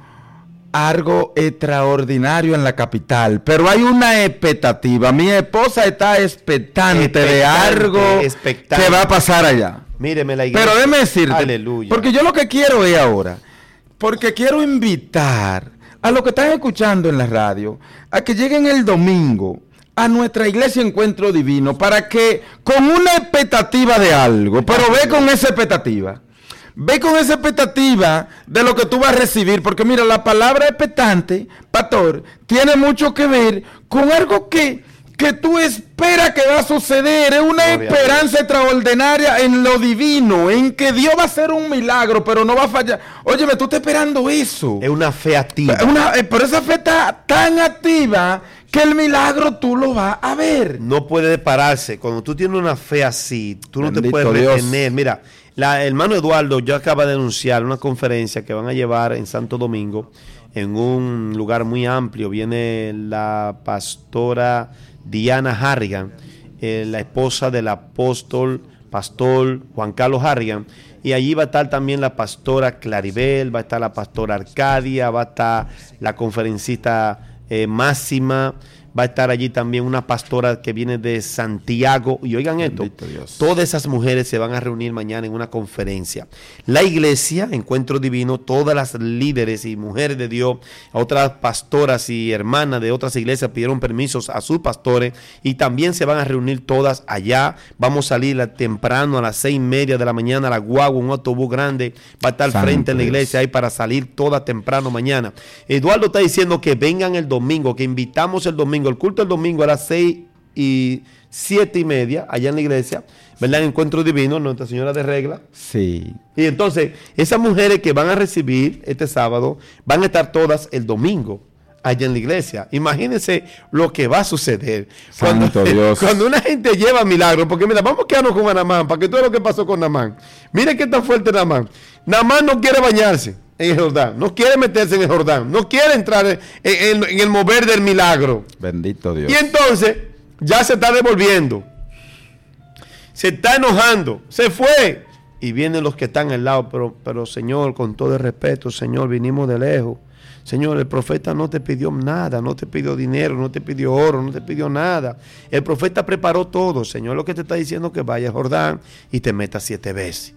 algo extraordinario en la capital, pero hay una expectativa. Mi esposa está expectante, Expectante, de algo expectante. que va a pasar allá. Míreme la iglesia. Pero déjeme decirte, Aleluya. porque yo lo que quiero es ahora, porque quiero invitar a los que están escuchando en la radio a que lleguen el domingo a nuestra iglesia Encuentro Divino para que con una expectativa de algo, pero ve con esa expectativa. Ve con esa expectativa de lo que tú vas a recibir, porque mira, la palabra expectante, pastor, tiene mucho que ver con algo que, que tú esperas que va a suceder. Es una Gloria esperanza extraordinaria en lo divino, en que Dios va a hacer un milagro, pero no va a fallar. Óyeme, tú estás esperando eso. Es una fe activa. Una, eh, pero esa fe está tan activa que el milagro tú lo vas a ver. No puede pararse. Cuando tú tienes una fe así, tú no te Bendito puedes Dios. retener. Mira, la, el hermano Eduardo ya acaba de anunciar una conferencia que van a llevar en Santo Domingo, en un lugar muy amplio. Viene la pastora Diana Harrigan, eh, la esposa del apóstol, pastor Juan Carlos Harrigan. Y allí va a estar también la pastora Claribel, va a estar la pastora Arcadia, va a estar la conferencista eh, Máxima, va a estar allí también una pastora que viene de Santiago. Y oigan esto, Bendito Dios. todas esas mujeres se van a reunir mañana en una conferencia. La iglesia, Encuentro Divino, todas las líderes y mujeres de Dios, otras pastoras y hermanas de otras iglesias pidieron permisos a sus pastores y también se van a reunir todas allá. Vamos a salir temprano a las seis y media de la mañana, la guagua, un autobús grande, va a estar Santo frente en la Dios. iglesia ahí para salir todas temprano mañana. Eduardo está diciendo que vengan el domingo, que invitamos el domingo. El culto el domingo a las seis y siete y media, allá en la iglesia, ¿verdad? En Encuentro Divino, Nuestra Señora de Regla. Sí. Y entonces, esas mujeres que van a recibir este sábado, van a estar todas el domingo allá en la iglesia. Imagínense lo que va a suceder. Santo Cuando, Dios. cuando una gente lleva milagros, porque mira, vamos a quedarnos con Namán, para que todo lo que pasó con Namán. Miren qué tan fuerte Namán. Namán no quiere bañarse en el Jordán, no quiere meterse en el Jordán, no quiere entrar en, en- en el mover del milagro. Bendito Dios. Y entonces ya se está devolviendo, se está enojando, se fue. Y vienen los que están al lado, pero, pero Señor, con todo el respeto, Señor, vinimos de lejos. Señor, el profeta no te pidió nada, no te pidió dinero, no te pidió oro, no te pidió nada. El profeta preparó todo. Señor, lo que te está diciendo es que vaya a Jordán y te metas siete veces.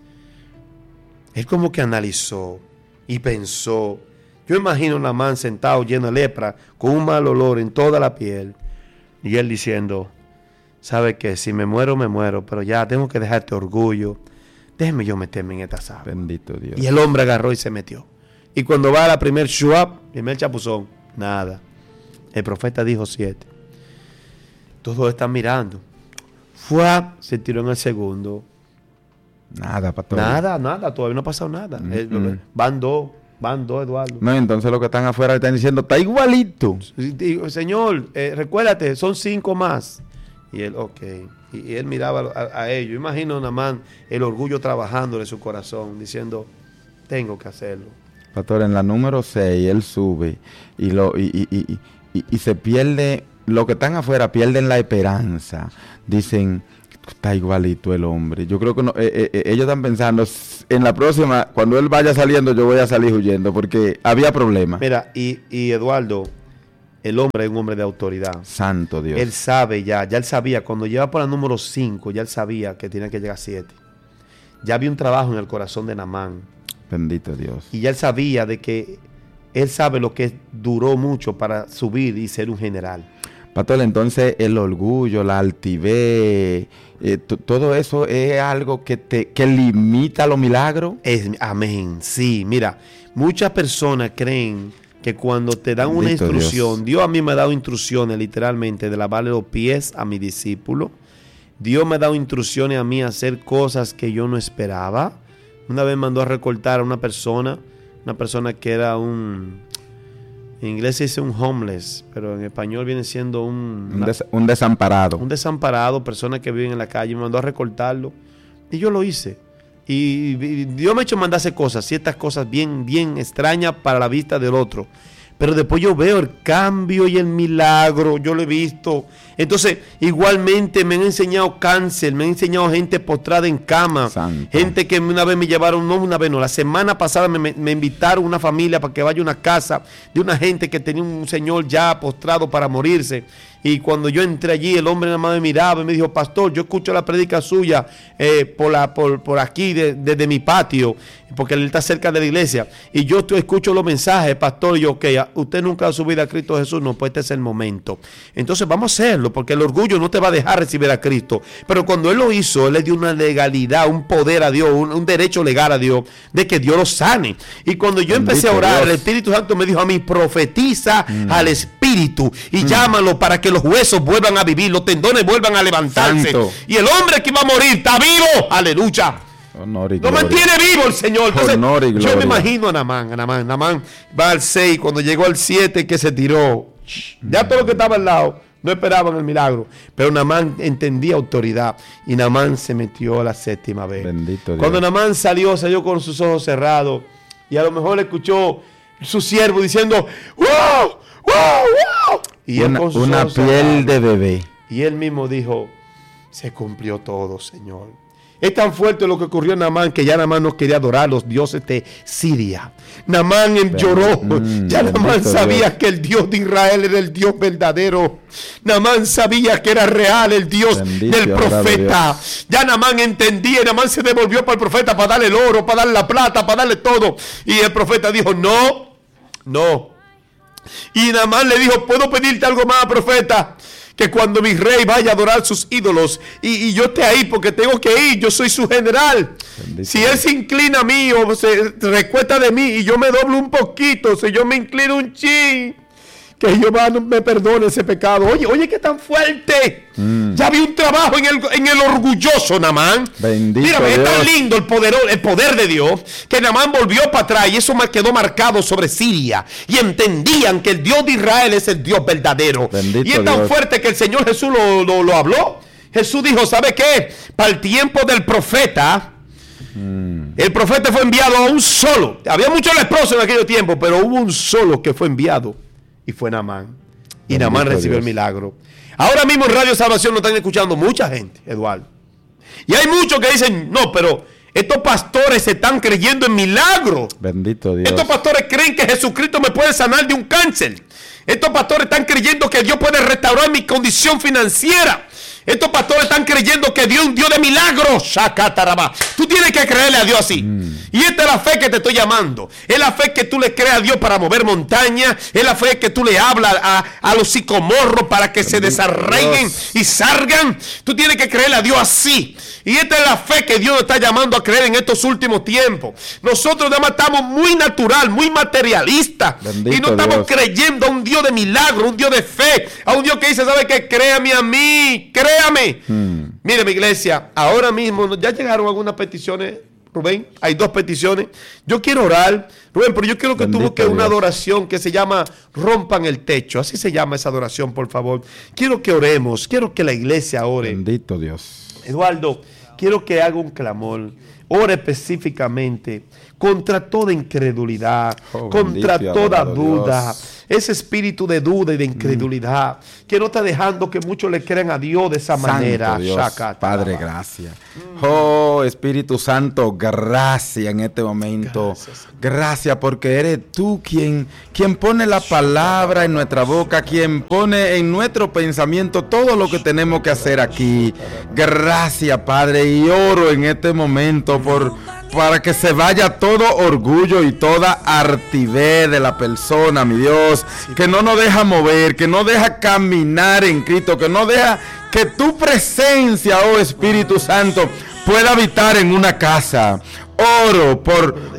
Él como que analizó y pensó. Yo imagino a Namán sentado lleno de lepra, con un mal olor en toda la piel. Y él diciendo, ¿sabe qué? Si me muero, me muero, pero ya tengo que dejarte orgullo. Déjeme yo meterme en esta sala. Bendito Dios. Y el hombre agarró y se metió. Y cuando va a la primer shuab, primer chapuzón, nada. El profeta dijo siete. Todos están mirando. Fue, se tiró en el segundo. Nada, pastor. Nada, nada, todavía no ha pasado nada. Mm, Eh, mm. Van dos, van dos, Eduardo. No, entonces los que están afuera están diciendo, está igualito. Y digo, Señor, eh, recuérdate, son cinco más. Y él, ok. Y, y él miraba a, a ellos. Imagino nada más el orgullo trabajando en su corazón, diciendo, tengo que hacerlo. Pastor, en la número seis él sube y, lo, y, y, y, y, y se pierde, los que están afuera pierden la esperanza. Dicen, está igualito el hombre. Yo creo que no, eh, eh, ellos están pensando, en la próxima, cuando él vaya saliendo, yo voy a salir huyendo, porque había problemas. Mira, y, y Eduardo, el hombre es un hombre de autoridad. Santo Dios. Él sabe ya, ya él sabía, cuando lleva por la número cinco, ya él sabía que tenía que llegar a siete. Ya había un trabajo en el corazón de Namán. Bendito Dios. Y ya él sabía de que él sabe lo que duró mucho para subir y ser un general. Pastor, entonces el orgullo, la altivez, eh, t- todo eso es algo que te que limita los milagros. Es, amén, sí, mira, muchas personas creen que cuando te dan una Bendito instrucción, Dios. Dios a mí me ha dado instrucciones literalmente de lavarle los pies a mi discípulo. Dios me ha dado instrucciones a mí a hacer cosas que yo no esperaba. Una vez mandó a recortar a una persona, una persona que era un, en inglés se dice un homeless, pero en español viene siendo un, Un, des- un desamparado. un desamparado, personas que viven en la calle. Me mandó a recortarlo y yo lo hice. Y, y Dios me ha hecho mandarse cosas, ciertas cosas bien, bien extrañas para la vista del otro. Pero después yo veo el cambio y el milagro, yo lo he visto. Entonces, igualmente me han enseñado cáncer, me han enseñado gente postrada en cama. Santo. Gente que una vez me llevaron, no una vez, no, la semana pasada me, me, me invitaron una familia para que vaya a una casa de una gente que tenía un señor ya postrado para morirse. Y cuando yo entré allí, el hombre nada más me miraba y me dijo, pastor, yo escucho la predica suya eh, por, la, por, por aquí, desde de, de mi patio, porque él está cerca de la iglesia. Y yo estoy, escucho los mensajes, pastor, y yo, ok, usted nunca ha subido a Cristo Jesús, no, pues este es el momento. Entonces vamos a hacerlo, porque el orgullo no te va a dejar recibir a Cristo. Pero cuando él lo hizo, él le dio una legalidad, un poder a Dios, un, un derecho legal a Dios, de que Dios lo sane. Y cuando yo Bendito empecé a orar, Dios. el Espíritu Santo me dijo a mí, profetiza Mm. al Espíritu y mm. llámalo para que los huesos vuelvan a vivir, los tendones vuelvan a levantarse. Santo. Y el hombre que iba a morir está vivo. Aleluya. Honor y Lo gloria. mantiene vivo el Señor. Entonces, Honor y yo gloria. me imagino a Namán, a Namán, Namán va al seis, cuando llegó al siete que se tiró. Ya todo lo que estaba al lado no esperaban el milagro. Pero Namán entendía autoridad y Namán se metió a la séptima vez. Bendito Dios. Cuando Namán salió, salió con sus ojos cerrados y a lo mejor le escuchó su siervo diciendo, ¡wow! ¡Wow! ¡Wow! Y él Una, con sus una ojos piel cerrados. de bebé. Y él mismo dijo, se cumplió todo, Señor. Es tan fuerte lo que ocurrió en Namán que ya Namán no quería adorar a los dioses de Siria. Namán em- lloró. Mm, ya Namán bendito sabía Dios. que el Dios de Israel era el Dios verdadero. Namán sabía que era real el Dios Bendito del y adorado profeta. Ya Namán entendía y Namán se devolvió para el profeta para darle el oro, para darle la plata, para darle todo. Y el profeta dijo, no, no. Y Namán le dijo, ¿puedo pedirte algo más, profeta? Que cuando mi rey vaya a adorar sus ídolos y, y yo esté ahí porque tengo que ir, yo soy su general. Bendito Si él se inclina a mí o se recuesta de mí y yo me doblo un poquito, si yo me inclino un chin, que Jehová no me perdone ese pecado. Oye, oye, qué tan fuerte. Mm. Ya vi un trabajo en el, en el orgulloso Namán. Bendito Mira, es tan Dios. lindo el poder, el poder de Dios que Namán volvió para atrás y eso me quedó marcado sobre Siria. Y entendían que el Dios de Israel es el Dios verdadero. Bendito y es tan Dios. fuerte que el Señor Jesús lo, lo, lo habló. Jesús dijo, ¿sabe qué? Para el tiempo del profeta, mm. el profeta fue enviado a un solo. Había muchos leprosos en aquel tiempo, pero hubo un solo que fue enviado. Y fue Namán. Y Bendito Namán recibió Dios. el milagro. Ahora mismo en Radio Salvación nos están escuchando mucha gente, Eduardo. Y hay muchos que dicen, no, pero estos pastores se están creyendo en milagros. Bendito Dios. Estos pastores creen que Jesucristo me puede sanar de un cáncer. Estos pastores están creyendo que Dios puede restaurar mi condición financiera. Estos pastores están creyendo que Dios es un Dios de milagros. Shacatarabá. Tú tienes que creerle a Dios así. Mm. Y esta es la fe que te estoy llamando. Es la fe que tú le crees a Dios para mover montañas. Es la fe que tú le hablas a, a los sicomorros para que Bendito se desarraiguen Dios. Y salgan. Tú tienes que creerle a Dios así. Y esta es la fe que Dios nos está llamando a creer en estos últimos tiempos. Nosotros nada más estamos muy natural, muy materialista. Bendito y no estamos Dios. creyendo a un Dios de milagro, un Dios de fe. A un Dios que dice, ¿sabe qué? Créame a mí, créame. Hmm. Mire, mi iglesia, ahora mismo ya llegaron algunas peticiones, Rubén. Hay dos peticiones. Yo quiero orar, Rubén, pero yo quiero que Bendito tú busques una Dios. adoración que se llama Rompan el Techo. Así se llama esa adoración, por favor. Quiero que oremos, quiero que la iglesia ore. Bendito Dios. Eduardo, quiero que haga un clamor. Ore específicamente contra toda incredulidad, Oh, contra bendito y toda adorado duda. Dios. Ese espíritu de duda y de incredulidad mm. que no está dejando que muchos le crean a Dios de esa Santo manera. Dios, Shaka, Padre, gracias. Mm. Oh, Espíritu Santo, gracias en este momento. Gracias, gracias porque eres tú quien, quien pone la palabra en nuestra boca, quien pone en nuestro pensamiento todo lo que tenemos que hacer aquí. Gracias, Padre, y oro en este momento por... para que se vaya todo orgullo y toda altivez de la persona, mi Dios, que no nos deja mover, que no deja caminar en Cristo, que no deja que tu presencia, oh Espíritu Santo, pueda habitar en una casa. Oro por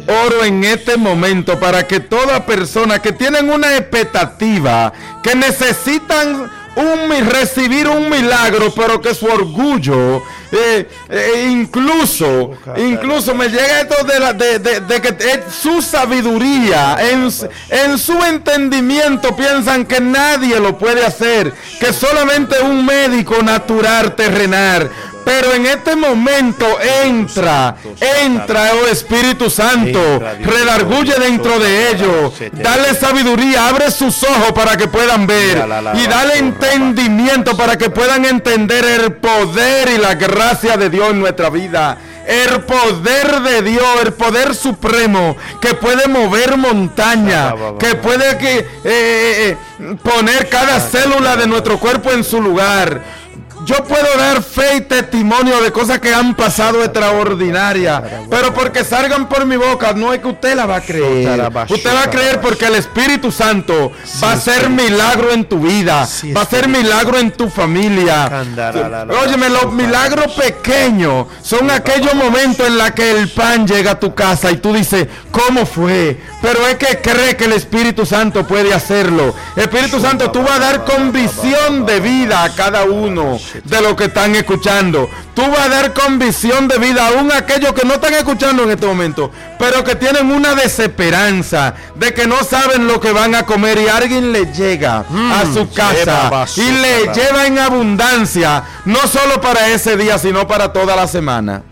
oro en este momento para que toda persona que tienen una expectativa, que necesitan un, recibir un milagro, pero que su orgullo, eh, eh, incluso, incluso me llega esto de, la, de, de, de que eh, su sabiduría, en, en su entendimiento piensan que nadie lo puede hacer, que solamente un médico natural terrenal. Pero en este momento entra, entra, oh Espíritu Santo, redarguye dentro de ellos, dale sabiduría, abre sus ojos para que puedan ver y dale entendimiento para que puedan entender el poder y la gracia de Dios en nuestra vida. El poder de Dios, el poder supremo que puede mover montaña, que puede que, eh, eh, poner cada célula de nuestro cuerpo en su lugar. Yo puedo dar fe y testimonio de cosas que han pasado extraordinarias, pero porque salgan por mi boca, no es que usted la va a creer. Usted va a creer porque el Espíritu Santo va a hacer milagro en tu vida, va a hacer milagro en tu familia. Óyeme, los milagros pequeños son aquellos momentos en los que el pan llega a tu casa y tú dices, ¿cómo fue? Pero es que cree que el Espíritu Santo puede hacerlo. Espíritu Santo, tú vas a dar convicción de vida a cada uno de los que están escuchando. Tú vas a dar convicción de vida aún a aquellos que no están escuchando en este momento, pero que tienen una desesperanza de que no saben lo que van a comer y alguien le llega mm, a su casa y le cara. lleva en abundancia, no solo para ese día, sino para toda la semana.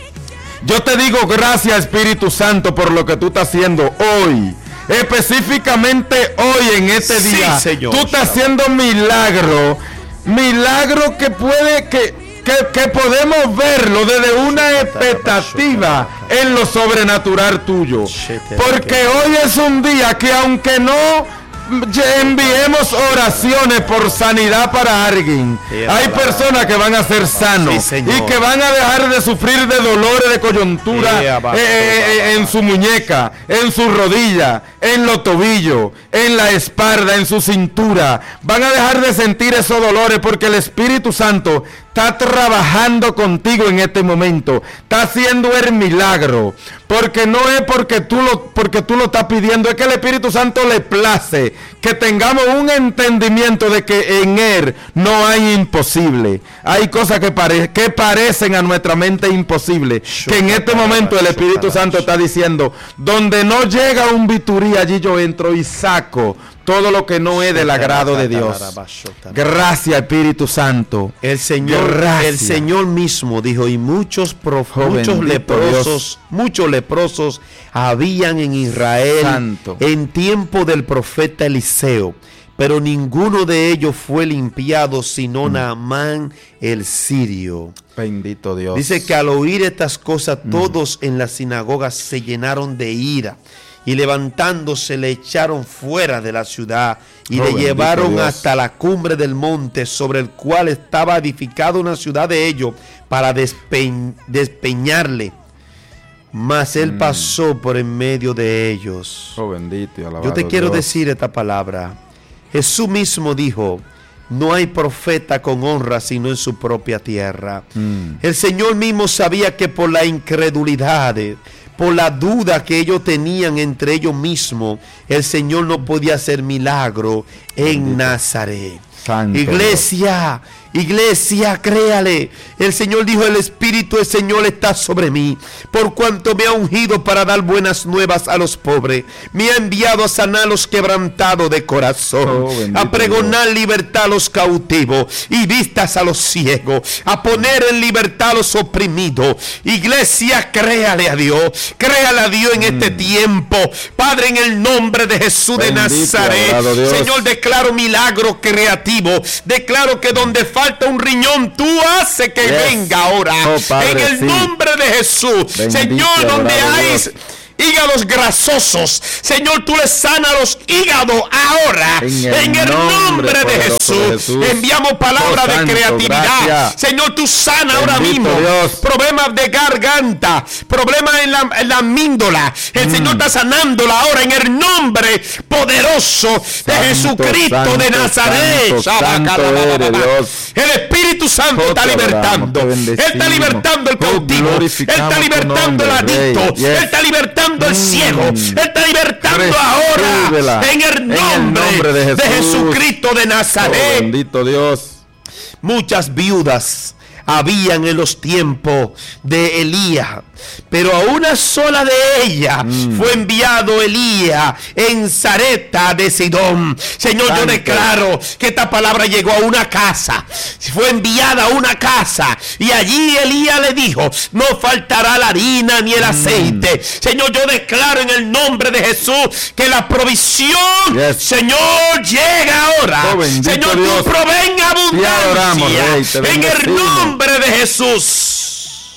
Yo te digo gracias, Espíritu Santo, por lo que tú estás haciendo hoy. Específicamente hoy, en este sí, día, señor, tú estás haciendo milagro. Milagro que puede, que, que, que podemos verlo desde una expectativa en lo sobrenatural tuyo. Porque hoy es un día que aunque no enviemos oraciones por sanidad para alguien, hay personas que van a ser sanos sí, y que van a dejar de sufrir de dolores de coyuntura eh, eh, en su muñeca, en su rodilla, en los tobillos, en la espalda, en su cintura. Van a dejar de sentir esos dolores porque el Espíritu Santo está trabajando contigo en este momento, está haciendo el milagro, porque no es porque tú lo, porque tú lo estás pidiendo, es que el Espíritu Santo le place que tengamos un entendimiento de que en Él no hay imposible. Hay cosas que, pare, que parecen a nuestra mente imposibles, que en este momento el Espíritu Santo está diciendo, donde no llega un biturí, allí yo entro y saco todo lo que no es del agrado de Dios. Gracias, Espíritu Santo. El Señor, Gracias. el Señor mismo dijo, y muchos, prof, muchos leprosos, Dios. muchos leprosos habían en Israel Santo. en tiempo del profeta Eliseo, pero ninguno de ellos fue limpiado, sino mm. Naamán el sirio. Bendito Dios. Dice que al oír estas cosas, mm. todos en la sinagoga se llenaron de ira. Y levantándose le echaron fuera de la ciudad y oh, le llevaron Dios. hasta la cumbre del monte sobre el cual estaba edificada una ciudad de ellos para despe despeñarle. Mas él mm. pasó por en medio de ellos. Oh, bendito y alabado Yo te quiero Dios. decir esta palabra. Jesús mismo dijo, no hay profeta con honra sino en su propia tierra. Mm. El Señor mismo sabía que por la incredulidad, por la duda que ellos tenían entre ellos mismos, el Señor no podía hacer milagro en Nazaret. Santo Iglesia, Dios. Iglesia, créale. El Señor dijo, el Espíritu del Señor está sobre mí, por cuanto me ha ungido para dar buenas nuevas a los pobres. Me ha enviado a sanar a los quebrantados de corazón, oh, a pregonar Dios. libertad a los cautivos y vistas a los ciegos, a poner en libertad a los oprimidos. Iglesia, créale a Dios, créale a Dios en mm. este tiempo. Padre, en el nombre de Jesús Bendito, de Nazaret, Señor, declaro milagro creativo. Declaro que donde falta un riñón, tú haces que yes. venga ahora. Oh, Padre, en el sí. nombre de Jesús. Bendito, Señor, donde hay Dios. hígados grasosos, Señor, tú le sanas los hígados ahora. En el, en el nombre, nombre de, Jesús. de Jesús. Enviamos palabras oh, de creatividad. Gracias. Señor, tú sanas ahora mismo Dios. problemas de garganta, problemas en la, en la amíndola. El mm. Señor está sanándola ahora en el nombre poderoso santo, de Jesucristo santo, de Nazaret. Santo, santo el Espíritu Santo oh, está libertando. Él está libertando el cautivo. Oh, Él está libertando nombre, el adicto. Yes. Él está libertando libertando el ciego. Él está libertando Recíbela. ahora en el nombre, en el nombre de, Jesús. de Jesucristo de Nazaret. Oh, bendito Dios. Muchas viudas habían en los tiempos de Elías, pero a una sola de ellas mm. fue enviado Elías en Sarepta de Sidón. Señor, Santo. Yo declaro que esta palabra llegó a una casa, fue enviada a una casa, y allí Elías le dijo: no faltará la harina ni el aceite. Mm. Señor, yo declaro en el nombre de Jesús que la provisión, yes. Señor, llega ahora. Oh, Señor, Dios. tú provenga abundancia adoramos, Rey, en el nombre de Jesús.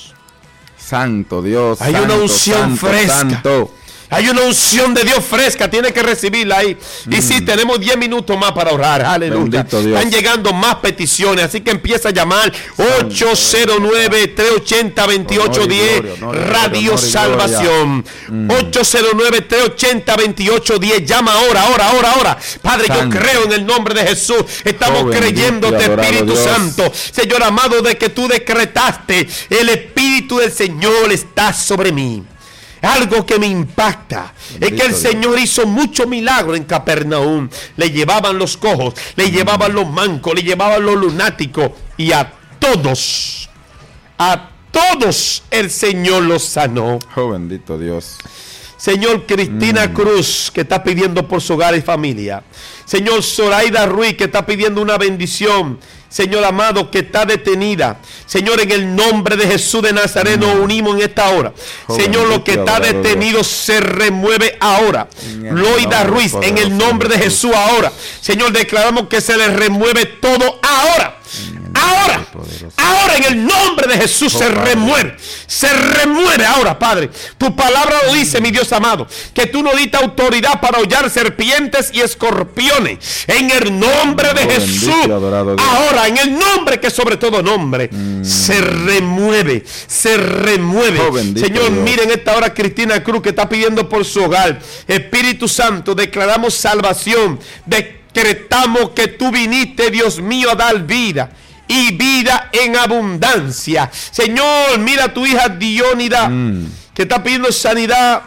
Santo Dios. Hay santo, una unción santo, fresca. Santo. Hay una unción de Dios fresca, tiene que recibirla ahí. Mm. Y sí, tenemos diez minutos más para orar. Aleluya. Están llegando más peticiones, así que empieza a llamar ocho cero nueve, tres ocho cero, dos ocho uno cero Radio Salvación. Mm. ocho cero nueve, tres ocho cero, dos ocho uno cero. Llama ahora, ahora, ahora, ahora. Padre, Santo. Yo creo en el nombre de Jesús. Estamos oh, creyéndote, Espíritu Dios. Santo. Señor amado, de que tú decretaste, el Espíritu del Señor está sobre mí. Algo que me impacta Bendito es que el Dios. Señor hizo mucho milagro en Capernaum. Le llevaban los cojos, le llevaban los mancos, le llevaban los lunáticos, y a todos, a todos el Señor los sanó. Oh, bendito Dios. Señor, Cristina mm. Cruz, que está pidiendo por su hogar y familia. Señor, Zoraida Ruiz, que está pidiendo una bendición. Señor amado, que está detenida. Señor, en el nombre de Jesús de Nazaret nos unimos en esta hora. Oh, Señor, lo que está detenido Dios. Se remueve ahora. Loida Ruiz, en el nombre de Jesús ahora. Señor, declaramos que se le remueve todo ahora. Ahora, ahora en el nombre de Jesús oh, se Padre. remueve, se remueve ahora, Padre. Tu palabra lo dice, mi Dios amado, que tú nos diste autoridad para hollar serpientes y escorpiones. En el nombre de oh, Jesús, ahora, en el nombre que sobre todo nombre, mm. se remueve, se remueve. Oh, Señor, Dios. Miren esta hora Cristina Cruz, que está pidiendo por su hogar. Espíritu Santo, declaramos salvación, decretamos que tú viniste, Dios mío, a dar vida y vida en abundancia. Señor, mira a tu hija Diónida, mm. que está pidiendo sanidad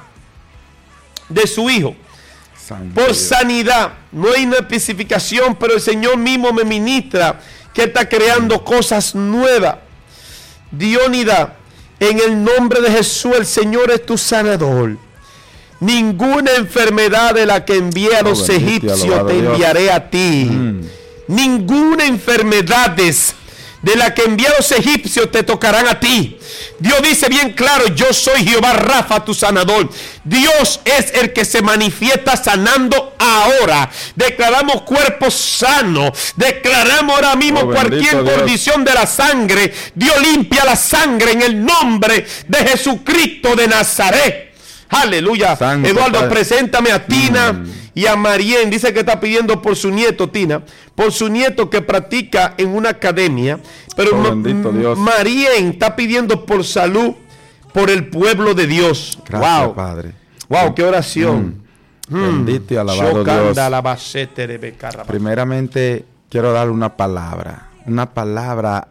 de su hijo. Santo por Dios. Sanidad, no hay una especificación, pero el Señor mismo me ministra que está creando mm. cosas nuevas. Diónida, en el nombre de Jesús, el Señor es tu sanador. Ninguna enfermedad de la que envié a los oh, egipcios te enviaré a ti. Mm. Ninguna enfermedad de la que envié a los egipcios te tocarán a ti. Dios dice bien claro: yo soy Jehová Rafa, tu sanador. Dios es el que se manifiesta sanando ahora. Declaramos cuerpos sanos. Declaramos ahora mismo oh, cualquier condición de la sangre. Dios limpia la sangre en el nombre de Jesucristo de Nazaret. Aleluya. Santo Eduardo, Padre. Preséntame a Tina mm. y a Marien. Dice que está pidiendo por su nieto, Tina, por su nieto que practica en una academia. Pero oh, Ma- Marien está pidiendo por salud, por el pueblo de Dios. Gracias, wow. Padre. Wow, qué oración. Mm. Mm. Bendito y alabado Dios. Primeramente quiero darle una palabra. Una palabra.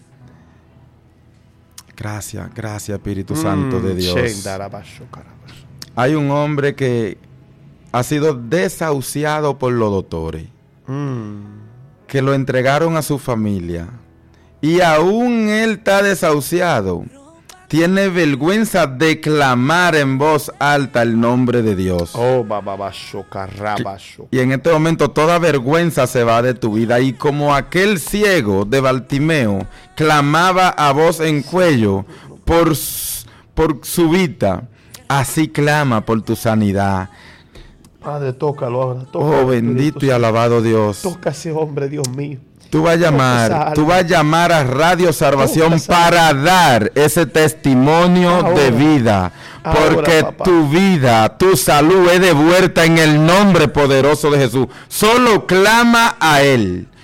Gracias, gracias, Espíritu mm. Santo de Dios. Hay un hombre que ha sido desahuciado por los doctores, mm. que lo entregaron a su familia, y aún él está desahuciado. Tiene vergüenza de clamar en voz alta el nombre de Dios. Oh, bababacho, carrabacho. Y en este momento toda vergüenza se va de tu vida. Y como aquel ciego de Bartimeo clamaba a voz en cuello por, por su vida, así clama por tu sanidad. Padre, tócalo ahora. Tócalo, oh, bendito y alabado Dios. Toca a ese hombre, Dios mío. Tú vas a llamar, tú vas a llamar a Radio Salvación para dar ese testimonio ahora, de vida, porque ahora, tu vida, tu salud es devuelta en el nombre poderoso de Jesús. Solo clama a Él.